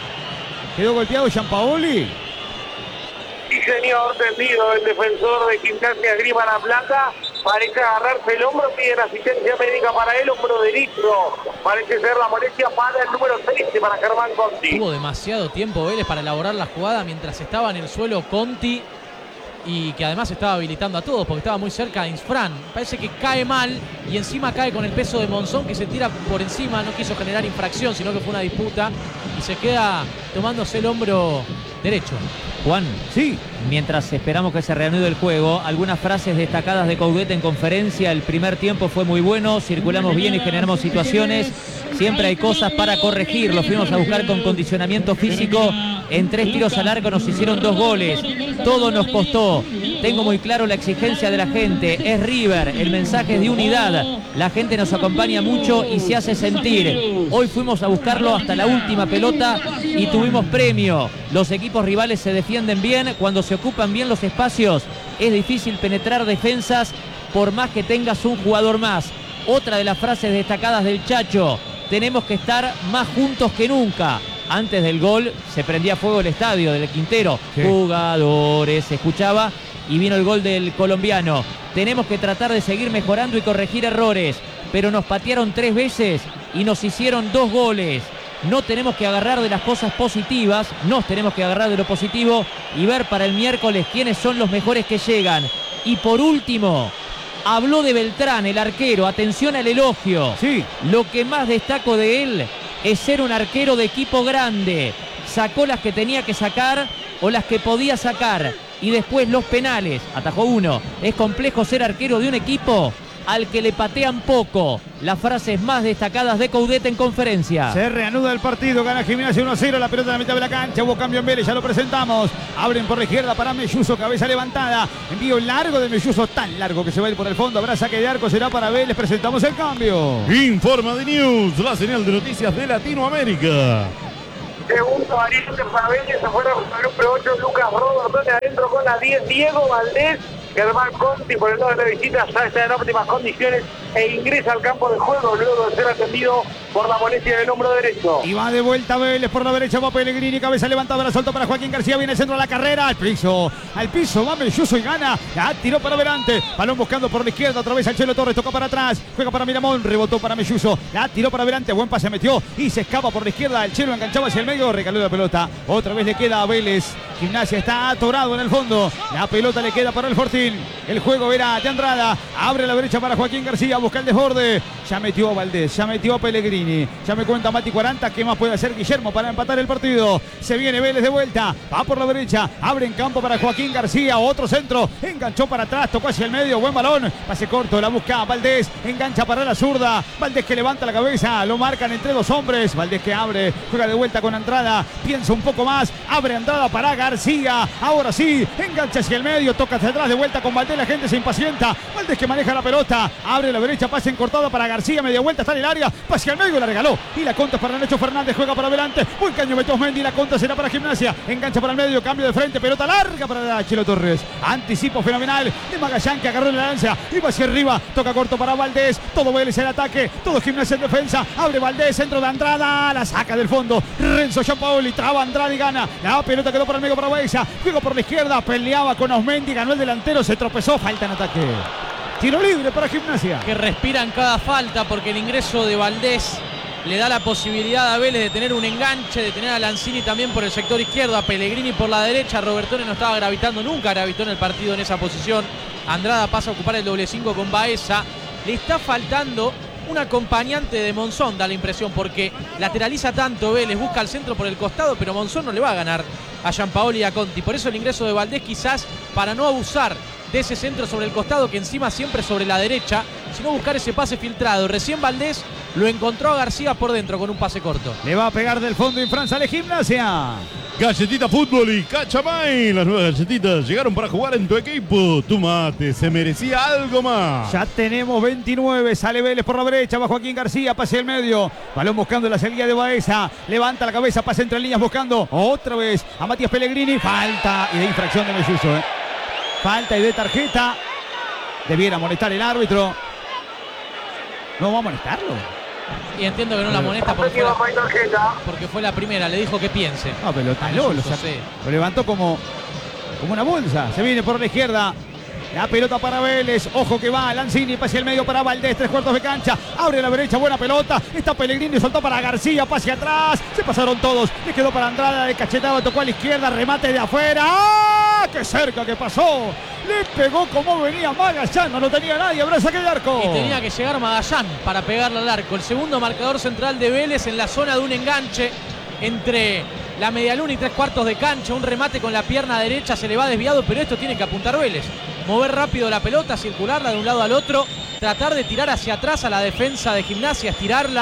Quedó golpeado Gianpaoli. Sí, señor, tendido el defensor de Gimnasia Grima La Plata. Parece agarrarse el hombro, piden asistencia médica para él, hombro derecho. Parece ser la molestia para el número trece, para Germán Conti. Tuvo demasiado tiempo Vélez para elaborar la jugada mientras estaba en el suelo Conti, y que además estaba habilitando a todos porque estaba muy cerca de Infran. Parece que cae mal y encima cae con el peso de Monzón, que se tira por encima. No quiso generar infracción, sino que fue una disputa y se queda tomándose el hombro derecho. Juan, sí, mientras esperamos que se reanude el juego, algunas frases destacadas de Coudet en conferencia. El primer tiempo fue muy bueno, circulamos bien y generamos situaciones. siempre hay cosas para corregir. Lo fuimos a buscar con condicionamiento físico. En tres tiros al arco nos hicieron dos goles. Todo nos costó. Tengo muy claro la exigencia de la gente. Es River, el mensaje es de unidad. La gente nos acompaña mucho y se hace sentir. Hoy fuimos a buscarlo hasta la última pelota y tuvimos premio. Los equipos rivales se defienden bien. Cuando se ocupan bien los espacios, es difícil penetrar defensas por más que tengas un jugador más. Otra de las frases destacadas del Chacho: tenemos que estar más juntos que nunca. Antes del gol se prendía fuego el estadio del Quintero. Sí. Jugadores, se escuchaba, y vino el gol del colombiano. Tenemos que tratar de seguir mejorando y corregir errores, pero nos patearon tres veces y nos hicieron dos goles. No tenemos que agarrar de las cosas positivas, nos tenemos que agarrar de lo positivo y ver para el miércoles quiénes son los mejores que llegan. Y por último, habló de Beltrán, el arquero. Atención al elogio. Sí. Lo que más destaco de él es ser un arquero de equipo grande. Sacó las que tenía que sacar o las que podía sacar. Y después los penales. Atajó uno. Es complejo ser arquero de un equipo al que le patean poco. Las frases más destacadas de Coudet en conferencia. Se reanuda el partido, gana Gimnasia uno a cero, la pelota en la mitad de la cancha, hubo cambio en Vélez, ya lo presentamos. Abren por la izquierda para Melluso, cabeza levantada, envío largo de Melluso, tan largo que se va a ir por el fondo, habrá saque de arco, será para Vélez, presentamos el cambio. Informa de News, la señal de noticias de Latinoamérica. Segundo variante para Vélez, afuera con el número ocho, Lucas Robertone, adentro con la diez, Diego Valdés. Germán Conti por el lado de la visita ya está en óptimas condiciones e ingresa al campo de juego luego de ser atendido por la molestia del hombro derecho. Y va de vuelta Vélez por la derecha, va Pellegrini, cabeza levantada, la solta para Joaquín García, viene el centro a la carrera, al piso, al piso, va Melluso y gana, la tiró para adelante, balón buscando por la izquierda, otra vez al Chelo Torres, toca para atrás, juega para Miramón, rebotó para Melluso, la tiró para adelante, buen pase metió y se escapa por la izquierda, el Chelo enganchaba hacia el medio, recaló la pelota, otra vez le queda a Vélez, Gimnasia está atorado en el fondo, la pelota le queda para el Fortín, el juego era de Andrada, abre la derecha para Joaquín García, busca el desborde, ya metió a Valdés, ya metió a Pellegrini, ya me cuenta Mati cuarenta, ¿qué más puede hacer Guillermo para empatar el partido? Se viene Vélez de vuelta, va por la derecha, abre en campo para Joaquín García, otro centro, enganchó para atrás, tocó hacia el medio, buen balón, pase corto, la busca Valdés, engancha para la zurda, Valdés que levanta la cabeza, lo marcan entre dos hombres, Valdés que abre, juega de vuelta con Andrada, piensa un poco más, abre Andrada para García, ahora sí, engancha hacia el medio, toca hacia atrás de vuelta con Valdés, la gente se impacienta, Valdés que maneja la pelota, abre la derecha, pase encortado para García, media vuelta, está en el área, pase al medio, la regaló, y la contra para Nacho Fernández, juega para adelante, buen caño metió Mendy, la contra será para Gimnasia, engancha para el medio, cambio de frente, pelota larga para Chelo Torres, anticipo fenomenal de Magallán que agarró la lanza, y va hacia arriba, toca corto para Valdés, todo Vélez en ataque, todo Gimnasia en defensa, abre Valdés, centro de Andrada, la saca del fondo, Renzo Giampaoli, traba Andrada y gana, la pelota quedó para el medio para Baeza, juega por la izquierda, peleaba con Osmendi, ganó el delantero, se tropezó, falta en ataque. Tiro libre para Gimnasia. Que respiran cada falta porque el ingreso de Valdés le da la posibilidad a Vélez de tener un enganche, de tener a Lanzini también por el sector izquierdo, a Pellegrini por la derecha. Robertone no estaba gravitando, nunca gravitó en el partido en esa posición. Andrada pasa a ocupar el doble cinco con Baeza. Le está faltando un acompañante de Monzón, da la impresión, porque lateraliza tanto Vélez, busca el centro por el costado, pero Monzón no le va a ganar a Giampaoli y a Conti. Por eso el ingreso de Valdés, quizás para no abusar de ese centro sobre el costado, que encima siempre sobre la derecha, sino buscar ese pase filtrado. Recién Valdés lo encontró a García por dentro con un pase corto. Le va a pegar del fondo en Francia de Gimnasia. Galletita Fútbol y Cachamay, las nuevas galletitas llegaron para jugar en tu equipo. Tu mate se merecía algo más. Ya tenemos veintinueve, sale Vélez por la derecha, va Joaquín García, pase al medio, balón buscando la salida de Baeza, levanta la cabeza, pasa entre líneas buscando otra vez a Matías Pellegrini, falta y de infracción de Melluso, ¿eh? Falta y de tarjeta, debiera molestar el árbitro. ¿No va a molestarlo? Y entiendo que no la molesta porque fue la, porque fue la primera, le dijo que piense. No, pero lo taló, lo, lo levantó como, como una bolsa. Se viene por la izquierda. La pelota para Vélez, ojo que va Lanzini, pase al medio para Valdés, tres cuartos de cancha, abre a la derecha, buena pelota, está Pellegrini, soltó para García, pase atrás, se pasaron todos, le quedó para Andrada, de cachetado, tocó a la izquierda, remate de afuera, ¡ah! ¡Qué cerca que pasó! Le pegó como venía Magallán, no lo tenía nadie, habrá saque de arco. Y tenía que llegar Magallán para pegarle al arco, el segundo marcador central de Vélez en la zona de un enganche entre la medialuna y tres cuartos de cancha, un remate con la pierna derecha, se le va desviado, pero esto tiene que apuntar Vélez. Mover rápido la pelota, circularla de un lado al otro, tratar de tirar hacia atrás a la defensa de Gimnasia, estirarla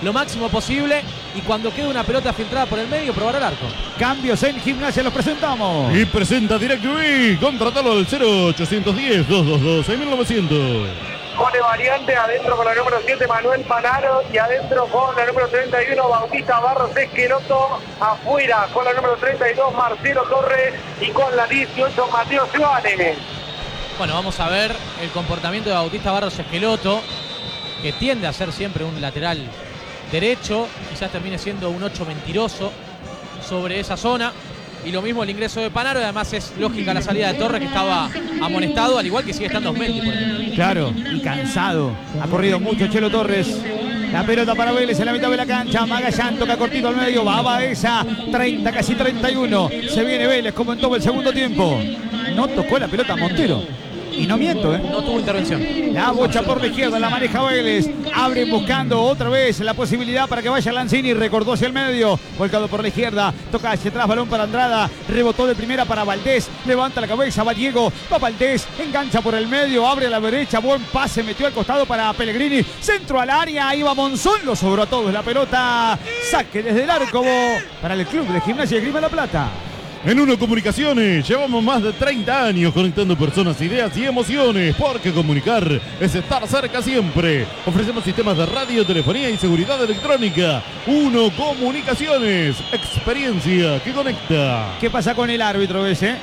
lo máximo posible y cuando quede una pelota filtrada por el medio, probar el arco. Cambios en Gimnasia, los presentamos. Y presenta DirecTV. Contratalo al cero ochocientos diez, doscientos veintidós, seis mil novecientos. Pone variante adentro con la número siete Manuel Panaro y adentro con la número treinta y uno Bautista Barros Esqueloto, afuera con la número treinta y dos Marcelo Torres y con la dieciocho Mateo Ciudadanes. Bueno, vamos a ver el comportamiento de Bautista Barros Esqueloto, que tiende a ser siempre un lateral derecho, quizás termine siendo un ocho mentiroso sobre esa zona. Y lo mismo el ingreso de Panaro, y además es lógica la salida de Torres, que estaba amonestado, al igual que sigue estando Osmendi, por ejemplo. Claro, y cansado. Ha corrido mucho Chelo Torres. La pelota para Vélez en la mitad de la cancha. Magallán toca cortito al medio. Va a Baeza. treinta, casi treinta y uno. Se viene Vélez como en todo el segundo tiempo. No tocó la pelota Montero. Y no miento, ¿eh? No tuvo intervención. La bocha por la izquierda, la maneja Vélez. Abren buscando otra vez la posibilidad para que vaya Lanzini. Recortó hacia el medio. Volcado por la izquierda. Toca hacia atrás, balón para Andrada. Rebotó de primera para Valdés. Levanta la cabeza, va Diego. Va Valdés. Engancha por el medio. Abre a la derecha. Buen pase. Metió al costado para Pellegrini. Centro al área. Ahí va Monzón. Lo sobró a todos la pelota. Saque desde el arco para el club de Gimnasia de Grima La Plata. En Uno Comunicaciones llevamos más de treinta años conectando personas, ideas y emociones, porque comunicar es estar cerca siempre. Ofrecemos sistemas de radio, telefonía y seguridad electrónica. Uno Comunicaciones, experiencia que conecta. ¿Qué pasa con el árbitro ese?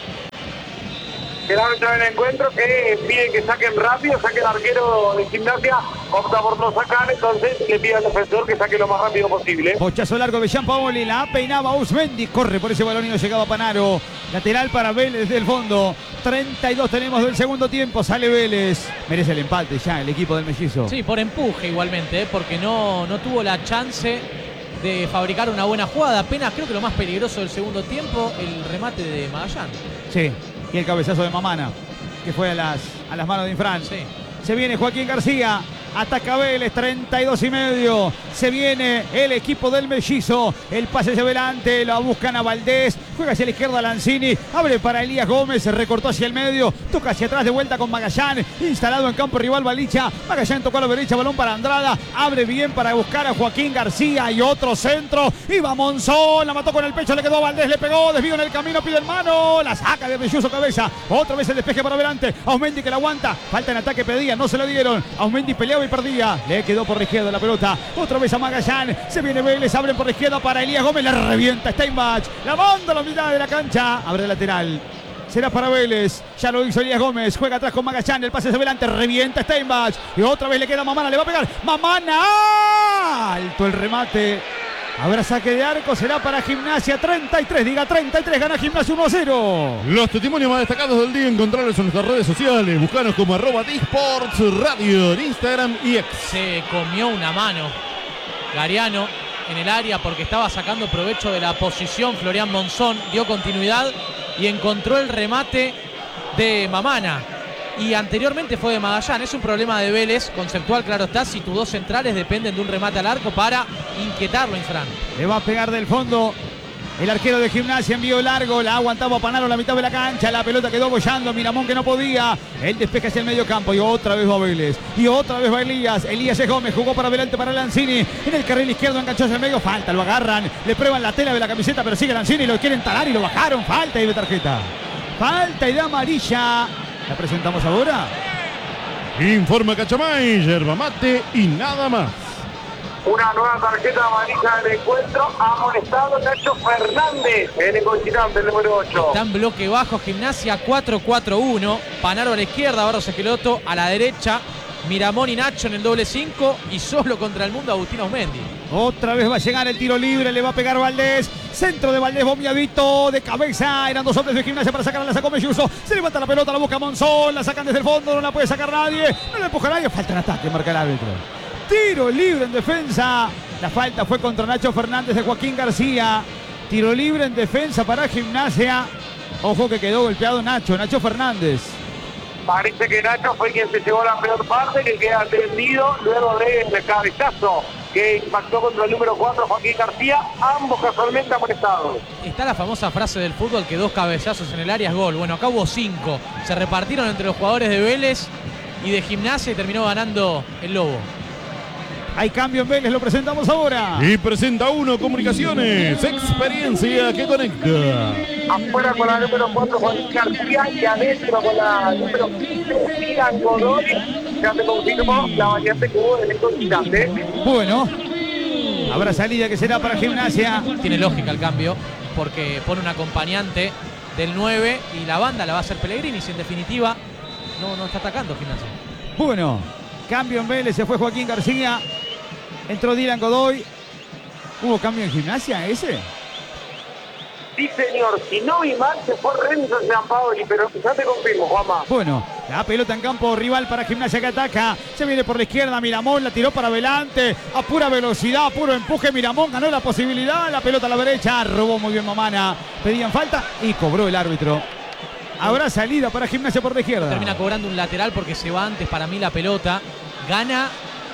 El árbitro del encuentro que pide que saquen rápido, saque el arquero de Gimnasia, opta por no sacar, entonces le pide al defensor que saque lo más rápido posible. Bochazo largo de Gianpaoli, la peinaba Usmendi, corre por ese balón y no llegaba Panaro. Lateral para Vélez desde el fondo. treinta y dos tenemos del segundo tiempo, sale Vélez. Merece el empate ya el equipo del Mellizo. Sí, por empuje igualmente, ¿eh? Porque no, no tuvo la chance de fabricar una buena jugada. Apenas creo que lo más peligroso del segundo tiempo, el remate de Magallán. Sí. Y el cabezazo de Mamana, que fue a las, a las manos de Infran. Sí. Se viene Joaquín García. Ataca Vélez, treinta y dos y medio. Se viene el equipo del Mellizo. El pase hacia adelante, lo buscan a Valdés. Juega hacia la izquierda Lanzini. Abre para Elías Gómez, se recortó hacia el medio. Toca hacia atrás de vuelta con Magallán. Instalado en campo rival Balicha. Magallán tocó a la derecha, balón para Andrada. Abre bien para buscar a Joaquín García. Y otro centro. Iba Monzón, la mató con el pecho, le quedó a Valdés, le pegó. Desvío en el camino, pide en mano. La saca de Belluso cabeza. Otra vez el despeje para adelante. Ausmendi que la aguanta. Falta en ataque, pedía, no se lo dieron. Ausmendi peleaba y perdía. Le quedó por la izquierda la pelota. Otra vez a Magallán. Se viene Vélez. Abren por la izquierda para Elías Gómez. Le revienta Steinbach. La manda a la mitad de la cancha. Abre el lateral. Será para Vélez. Ya lo hizo Elías Gómez. Juega atrás con Magallán. El pase hacia adelante. Revienta Steinbach. Y otra vez le queda Mamana. Le va a pegar. Mamana. Alto el remate. Habrá saque de arco, será para Gimnasia. Treinta y tres, diga treinta y tres, gana Gimnasia uno a cero. Los testimonios más destacados del día encontrarlos en nuestras redes sociales. Buscanos como arroba Disports Radio en Instagram y X. Se comió una mano Gariano en el área porque estaba sacando provecho de la posición. Florian Monzón dio continuidad y encontró el remate de Mamana. Y anteriormente fue de Magallán. Es un problema de Vélez, conceptual, claro está, si tus dos centrales dependen de un remate al arco para inquietarlo, Infran. Le va a pegar del fondo el arquero de Gimnasia, envío largo, la aguantaba Panaro a la mitad de la cancha, la pelota quedó bollando, Miramón que no podía, el despeje hacia el medio campo y otra vez va Vélez, y otra vez va Elías, Elías es Gómez, jugó para adelante para Lanzini, en el carril izquierdo enganchó hacia el medio, falta, lo agarran, le prueban la tela de la camiseta, pero sigue Lanzini, lo quieren talar y lo bajaron, falta y de tarjeta, falta y de amarilla. ¿La presentamos ahora? Informa Cachamay, yerba mate y nada más. Una nueva tarjeta amarilla del encuentro. Ha amonestado Nacho Fernández, el inconsistente, el número ocho. Está en bloque bajo, Gimnasia cuatro cuatro uno. Panaro a la izquierda, Barros Esqueloto a la derecha. Miramón y Nacho en el doble cinco y solo contra el mundo Agustín Ausmendi. Otra vez va a llegar el tiro libre, le va a pegar Valdés. Centro de Valdés, bombeadito de cabeza. Eran dos hombres de Gimnasia para sacarla, la sacó Melluso. Se levanta la pelota, la busca Monzón, la sacan desde el fondo, no la puede sacar nadie. No la empuja nadie, falta en ataque, marca el árbitro. Tiro libre en defensa. La falta fue contra Nacho Fernández de Joaquín García. Tiro libre en defensa para Gimnasia. Ojo que quedó golpeado Nacho, Nacho Fernández. Parece que Nacho fue quien se llevó la peor parte, que queda tendido luego del cabezazo que impactó contra el número cuatro, Joaquín García, ambos casualmente amonestados. Está la famosa frase del fútbol que dos cabezazos en el área es gol. Bueno, acá hubo cinco. Se repartieron entre los jugadores de Vélez y de Gimnasia y terminó ganando el Lobo. Hay cambio en Vélez, lo presentamos ahora. Y presenta uno Comunicaciones, experiencia que conecta. Afuera con la número cuatro, Juan García, y adentro con la número quince, Milan Godoy. Ya se confirmó la variante que hubo en el constante. Bueno, habrá salida que será para Gimnasia. Tiene lógica el cambio, porque pone un acompañante del nueve y la banda la va a hacer Pellegrini, si en definitiva no, no está atacando Gimnasia. Bueno, cambio en Vélez, se fue Joaquín García. Entró Dylan Godoy. ¿Hubo cambio en Gimnasia ese? Sí, señor, si no vi mal, se fue Renzo Giampaoli, pero ya te confirmo, Juanma. Bueno, la pelota en campo rival para Gimnasia que ataca. Se viene por la izquierda, Miramón la tiró para adelante. A pura velocidad, a puro empuje, Miramón ganó la posibilidad. La pelota a la derecha, robó muy bien Mamana. Pedían falta y cobró el árbitro. Habrá salida para Gimnasia por la izquierda. Termina cobrando un lateral porque se va antes para mí la pelota. Gana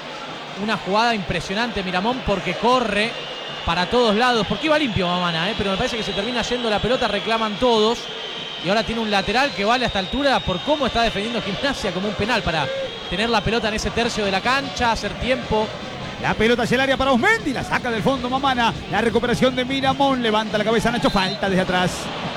una jugada impresionante Miramón porque corre para todos lados, porque iba limpio Mamana, ¿eh? Pero me parece que se termina yendo la pelota, reclaman todos. Y ahora tiene un lateral que vale a esta altura por cómo está defendiendo Gimnasia como un penal para tener la pelota en ese tercio de la cancha, hacer tiempo. La pelota hacia el área para Osmendi, la saca del fondo Mamana. La recuperación de Miramón, levanta la cabeza Nacho, falta desde atrás.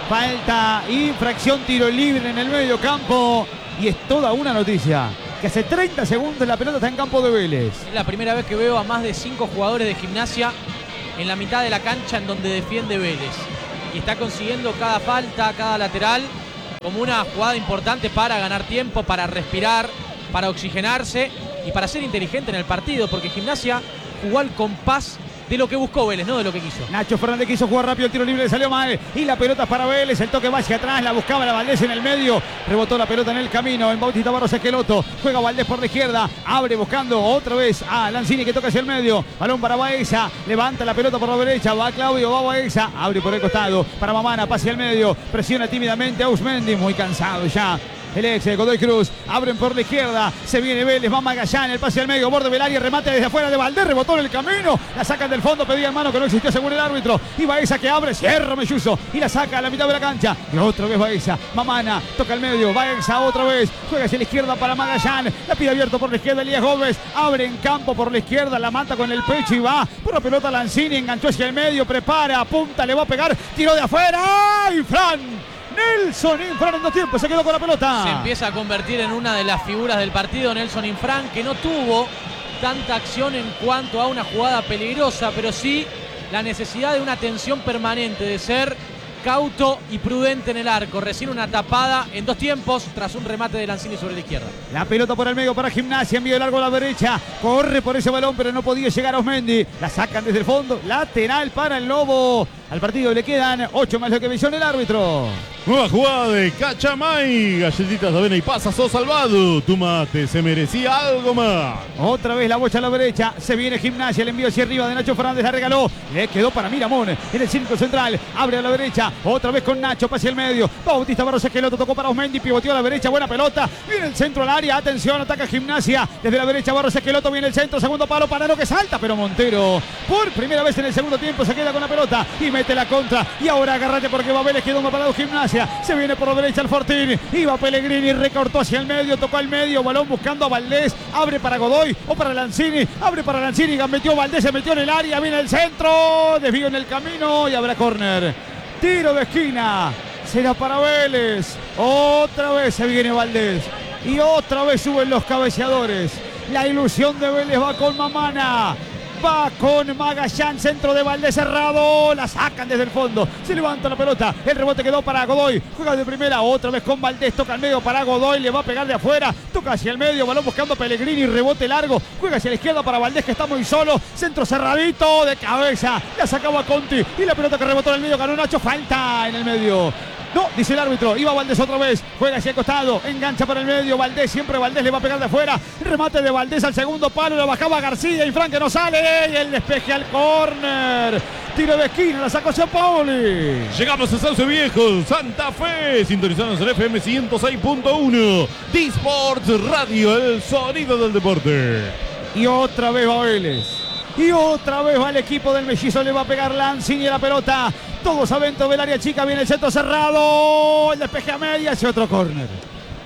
Falta, infracción, tiro libre en el medio campo. Y es toda una noticia, que hace treinta segundos la pelota está en campo de Vélez. Es la primera vez que veo a más de cinco jugadores de Gimnasia en la mitad de la cancha en donde defiende Vélez. Y está consiguiendo cada falta, cada lateral, como una jugada importante para ganar tiempo, para respirar, para oxigenarse y para ser inteligente en el partido, porque Gimnasia jugó al compás de lo que buscó Vélez, no de lo que quiso. Nacho Fernández quiso jugar rápido, el tiro libre le salió mal. Y la pelota para Vélez, el toque va hacia atrás, la buscaba la Valdés en el medio. Rebotó la pelota en el camino, en Bautista Barros Esqueloto. Juega Valdés por la izquierda, abre buscando otra vez a Lanzini que toca hacia el medio. Balón para Baeza, levanta la pelota por la derecha, va Claudio, va Baeza, abre por el costado. Para Mamana, pase al medio, presiona tímidamente a Usmendi, muy cansado ya. El ex de Godoy Cruz, abren por la izquierda, se viene Vélez, va Magallán, el pase al medio, borde del área, remate desde afuera de Valdés, rebotó en el camino, la sacan del fondo, pedían mano que no existió según el árbitro, y Baeza que abre, cierra Melluso, y la saca a la mitad de la cancha, y otra vez Baeza, Mamana, toca el medio, Baeza otra vez, juega hacia la izquierda para Magallán, la pide abierto por la izquierda Elías Gómez, abre en campo por la izquierda, la mata con el pecho y va, por la pelota Lanzini, enganchó hacia el medio, prepara, apunta, le va a pegar, tiró de afuera, ¡ay, Fran! Nelson Infran en dos tiempos, se quedó con la pelota. Se empieza a convertir en una de las figuras del partido Nelson Infran, que no tuvo tanta acción en cuanto a una jugada peligrosa, pero sí la necesidad de una atención permanente, de ser cauto y prudente en el arco. Recién una tapada en dos tiempos tras un remate de Lanzini sobre la izquierda. La pelota por el medio para Gimnasia, envío largo a la derecha, corre por ese balón pero no podía llegar a Osmendi, la sacan desde el fondo, lateral para el Lobo. Al partido le quedan ocho más lo que visión el árbitro. Nueva jugada de Cachamay, galletitas de avena y pasas, sos salvado. Tu mate se merecía algo más. Otra vez la bocha a la derecha, se viene Gimnasia, el envío hacia arriba de Nacho Fernández, la regaló, le quedó para Miramón en el círculo central, abre a la derecha, otra vez con Nacho, pase al medio, Bautista Barros Esqueloto tocó para Osmendi, pivoteó a la derecha, buena pelota, viene el centro al área, atención, ataca Gimnasia, desde la derecha Barros Esqueloto, viene el centro, segundo palo, Panaro que salta, pero Montero, por primera vez en el segundo tiempo se queda con la pelota y mete la contra, y ahora agárrate porque va Vélez, quedó parado Gimnasia, se viene por la derecha el Fortín, iba Pellegrini, recortó hacia el medio, tocó al medio, balón buscando a Valdés, abre para Godoy o para Lanzini, abre para Lanzini, metió Valdés, se metió en el área, viene el centro, desvío en el camino y habrá córner, tiro de esquina, será para Vélez, otra vez se viene Valdés y otra vez suben los cabeceadores, la ilusión de Vélez va con Mamana. Va con Magallán, centro de Valdés cerrado, la sacan desde el fondo, se levanta la pelota, el rebote quedó para Godoy, juega de primera, otra vez con Valdés, toca al medio para Godoy, le va a pegar de afuera, toca hacia el medio, balón buscando Pellegrini, rebote largo, juega hacia la izquierda para Valdés que está muy solo, centro cerradito de cabeza, la sacaba Conti y la pelota que rebotó en el medio, ganó Nacho, falta en el medio. No, dice el árbitro, iba Valdés otra vez, juega hacia el costado, engancha para el medio, Valdés, siempre Valdés le va a pegar de afuera, remate de Valdés al segundo palo, la bajaba García y Fran que no sale, y el despeje al córner, tiro de esquina, la sacó Giampaoli. Llegamos a Sauce Viejo, Santa Fe, sintonizados en F M ciento seis punto uno, D-Sports Radio, el sonido del deporte. Y otra vez va Vélez. Y otra vez va el equipo del Mellizo, le va a pegar Lanzini a la pelota. Todos adentro del área chica, viene el centro cerrado. El despeje a medias y otro córner.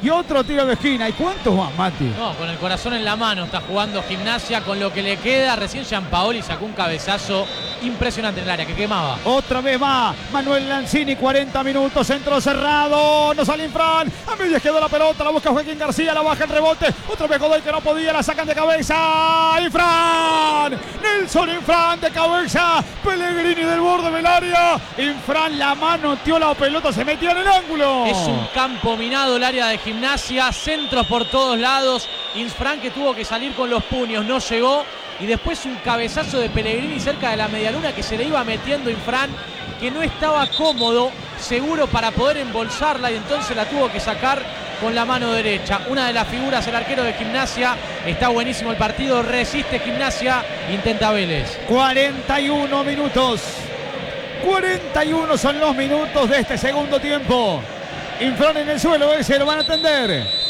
y otro tiro de esquina. ¿Y cuántos más, Mati? No, con el corazón en la mano está jugando Gimnasia con lo que le queda. Recién Gianpaoli sacó un cabezazo impresionante en el área que quemaba. Otra vez va Manuel Lanzini, cuarenta minutos, centro cerrado, no sale Infran, a medias quedó la pelota, la busca Joaquín García, la baja el rebote, otra vez Godoy que no podía, la sacan de cabeza, Infran, Nelson Infran de cabeza, Pellegrini del borde del área, Infran la manoteó la pelota, se metió en el ángulo. Es un campo minado el área de Gimnasia, centros por todos lados, Infran que tuvo que salir con los puños, no llegó. Y después un cabezazo de Pellegrini cerca de la medialuna que se le iba metiendo Infran, que no estaba cómodo, seguro para poder embolsarla y entonces la tuvo que sacar con la mano derecha. Una de las figuras, el arquero de Gimnasia. Está buenísimo el partido, resiste Gimnasia, intenta Vélez. cuarenta y uno minutos. cuarenta y uno son los minutos de este segundo tiempo. Infran en el suelo, ese lo van a atender.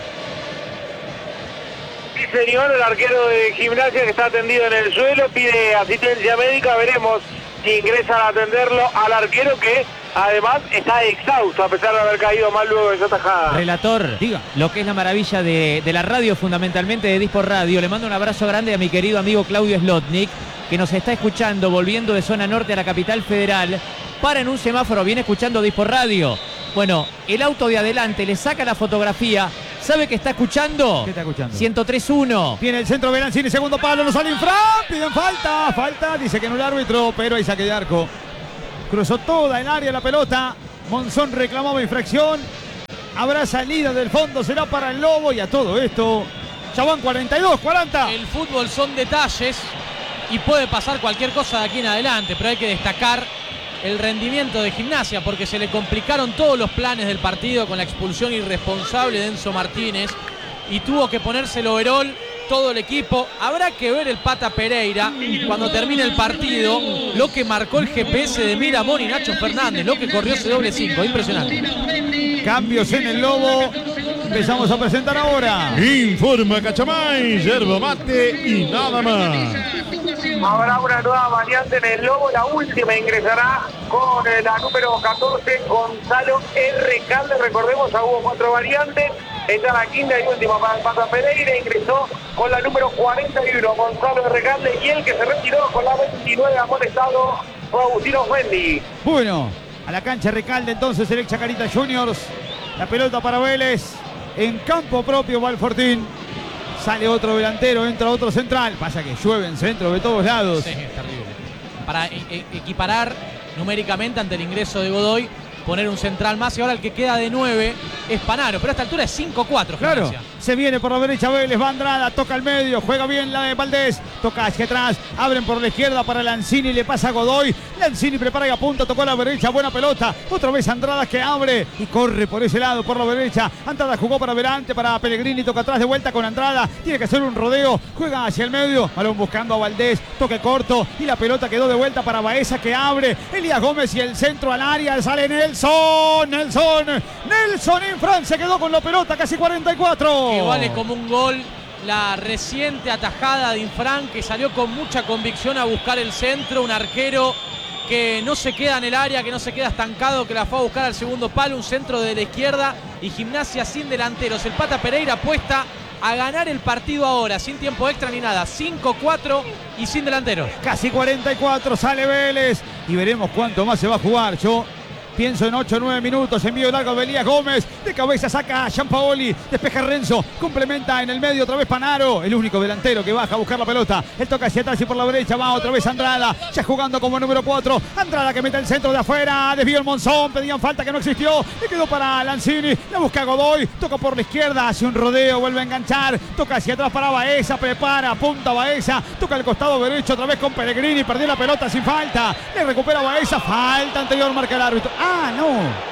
Sí, señor, el arquero de Gimnasia que está atendido en el suelo, pide asistencia médica, veremos si ingresan a atenderlo al arquero que además está exhausto a pesar de haber caído mal luego de esa tajada. Relator, diga lo que es la maravilla de, de la radio, fundamentalmente de Dispor Radio. Le mando un abrazo grande a mi querido amigo Claudio Slotnik, que nos está escuchando volviendo de zona norte a la capital federal. Para en un semáforo, viene escuchando Dispor Radio. Bueno, el auto de adelante le saca la fotografía. ¿Sabe que está escuchando? ¿Qué está escuchando? ciento tres uno. Viene el centro de Lanzini, segundo palo, no sale Infran, piden falta, falta, dice que no el árbitro, pero hay saque de arco. Cruzó toda el área la pelota, Monzón reclamaba infracción, habrá salida del fondo, será para el Lobo y a todo esto, ya van cuarenta y dos, cuarenta. El fútbol son detalles y puede pasar cualquier cosa de aquí en adelante, pero hay que destacar el rendimiento de Gimnasia porque se le complicaron todos los planes del partido con la expulsión irresponsable de Enzo Martínez y tuvo que ponerse el overol todo el equipo. Habrá que ver el Pata Pereira cuando termine el partido lo que marcó el G P S de Miramón y Nacho Fernández, lo que corrió ese doble cinco, impresionante. Cambios en el Lobo, empezamos a presentar ahora. Informa Cachamay, yerba mate y nada más. Habrá una nueva variante en el Lobo, la última ingresará con la número catorce, Gonzalo R. Calde. Recordemos, ya hubo cuatro variantes. Está la quinta y última para el Pata Pereira. Ingresó con la número cuarenta y uno, Gonzalo R. Calde. Y el que se retiró con la veintinueve amonestado fue Agustino Fendi. Bueno, a la cancha Recalde entonces el ex Chacarita Juniors. La pelota para Vélez. En campo propio va el Fortín. Sale otro delantero, entra otro central. Pasa que llueve en centro de todos lados. Sí, es terrible. Para e e equiparar numéricamente ante el ingreso de Godoy, poner un central más y ahora el que queda de nueve es Panaro, pero a esta altura es cinco cuatro. Claro, se viene por la derecha Vélez, va Andrada, toca al medio, juega bien la de Valdés, toca hacia atrás, abren por la izquierda para Lanzini, le pasa a Godoy, Lanzini prepara y apunta, tocó a la derecha, buena pelota, otra vez Andrada que abre y corre por ese lado, por la derecha, Andrada jugó para adelante, para Pellegrini, toca atrás de vuelta con Andrada, tiene que hacer un rodeo, juega hacia el medio, balón buscando a Valdés, toque corto y la pelota quedó de vuelta para Baeza que abre, Elías Gómez y el centro al área, sale Nelson, Nelson, Nelson Infran se quedó con la pelota, casi cuarenta y cuatro. Que vale como un gol la reciente atajada de Infran, que salió con mucha convicción a buscar el centro, un arquero que no se queda en el área, que no se queda estancado, que la fue a buscar al segundo palo, un centro de la izquierda y Gimnasia sin delanteros. El Pata Pereira apuesta a ganar el partido ahora, sin tiempo extra ni nada, cinco cuatro y sin delanteros. Casi cuarenta y cuatro, sale Vélez y veremos cuánto más se va a jugar. Yo pienso en ocho o nueve minutos, envío largo de Elías Gómez, de cabeza saca a Gianpaoli, despeja Renzo, complementa en el medio otra vez Panaro, el único delantero que baja a buscar la pelota, él toca hacia atrás y por la derecha va otra vez Andrada, ya jugando como número cuatro, Andrada que mete el centro de afuera, desvío el Monzón, pedían falta que no existió, le quedó para Lanzini, la busca Godoy, toca por la izquierda, hace un rodeo, vuelve a enganchar, toca hacia atrás para Baeza, prepara, apunta Baeza, toca el costado derecho otra vez con Pellegrini, perdió la pelota sin falta, le recupera Baeza, falta anterior, marca el árbitro. Ah, no.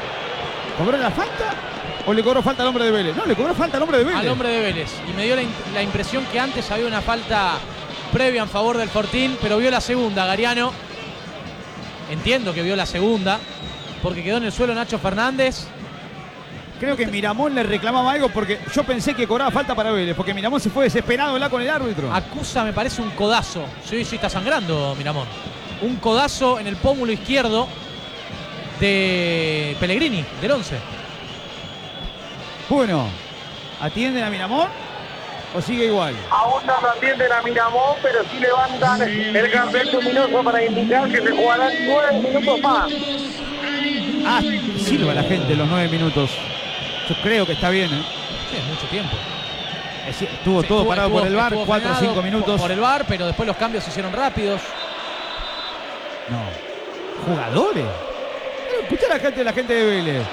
¿Cobró la falta? ¿O le cobró falta al hombre de Vélez? No, le cobró falta al hombre de Vélez. Al hombre de Vélez. Y me dio la, la impresión que antes había una falta previa en favor del Fortín, pero vio la segunda, Gariano. Entiendo que vio la segunda, porque quedó en el suelo Nacho Fernández. Creo que Miramón le reclamaba algo porque yo pensé que cobraba falta para Vélez, porque Miramón se fue desesperado ¿la? Con el árbitro. Acusa, me parece, un codazo. Sí, sí, está sangrando Miramón. Un codazo en el pómulo izquierdo de Pellegrini, del once. Bueno, ¿atienden a Miramón o sigue igual? Aún no lo atienden a Miramón, pero sí levantan el cartel luminoso para indicar que se jugarán nueve minutos más. Ah, sirva la gente los nueve minutos. Yo creo que está bien, ¿eh? Sí, es mucho tiempo. Estuvo Sí, todo estuvo, parado estuvo, por el V A R, estuvo cuatro o frenado cinco minutos. Por el V A R, pero después los cambios se hicieron rápidos. No. ¿Jugadores? Escuchá a la gente, la gente de Vélez.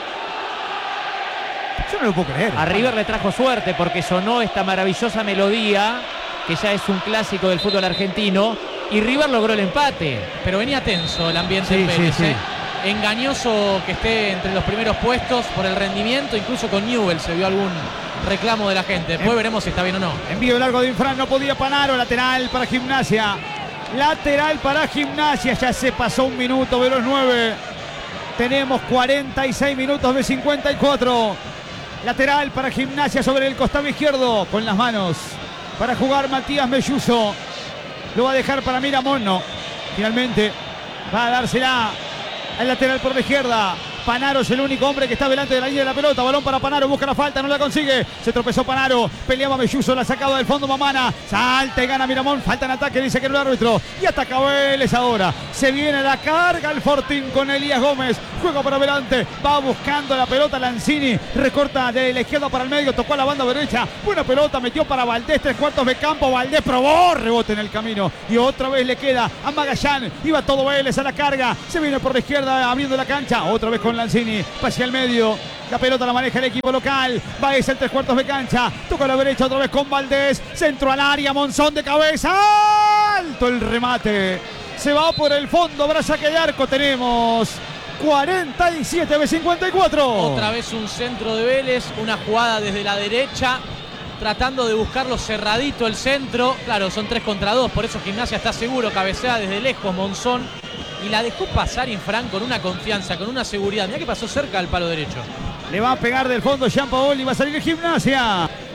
Yo no lo puedo creer. A River le trajo suerte porque sonó esta maravillosa melodía, que ya es un clásico del fútbol argentino, y River logró el empate. Pero venía tenso el ambiente Sí, en Vélez. sí, sí. ¿eh? Engañoso que esté entre los primeros puestos por el rendimiento, incluso con Newell se vio algún reclamo de la gente. Después En- veremos si está bien o no. Envío largo de Infran, no podía Panaro, lateral para Gimnasia. Lateral para Gimnasia, ya se pasó un minuto de los nueve. Tenemos cuarenta y seis minutos de cincuenta y cuatro. Lateral para Gimnasia sobre el costado izquierdo, con las manos. Para jugar Matías Melluso. Lo va a dejar para Miramón, no. Finalmente va a dársela al lateral por la izquierda. Panaro es el único hombre que está delante de la línea de la pelota. Balón para Panaro, busca la falta, no la consigue. Se tropezó Panaro, peleaba Melluso, la sacaba del fondo Mamana. Salta y gana Miramón, falta en ataque, dice que no el árbitro. Y ataca Vélez ahora. Se viene la carga el Fortín con Elías Gómez. Juega para adelante, va buscando la pelota Lanzini. Recorta de la izquierda para el medio, tocó a la banda derecha. Buena pelota, metió para Valdés, tres cuartos de campo. Valdés probó, rebote en el camino. Y otra vez le queda a Magallán. Iba todo Vélez a la carga. Se viene por la izquierda abriendo la cancha. Otra vez con Lanzini, hacia el medio. La pelota la maneja el equipo local. Baez en tres cuartos de cancha. Toca a la derecha otra vez con Valdés. Centro al área, Monzón de cabeza. Alto el remate. Se va por el fondo, habrá saque de arco. Tenemos cuarenta y siete de cincuenta y cuatro. Otra vez un centro de Vélez, una jugada desde la derecha, tratando de buscarlo cerradito el centro. Claro, son tres contra dos, por eso Gimnasia está seguro, cabecea desde lejos Monzón. Y la dejó pasar Infran con una confianza, con una seguridad. Mirá que pasó cerca al palo derecho. Le va a pegar del fondo Jean Paoli, va a salir Gimnasia.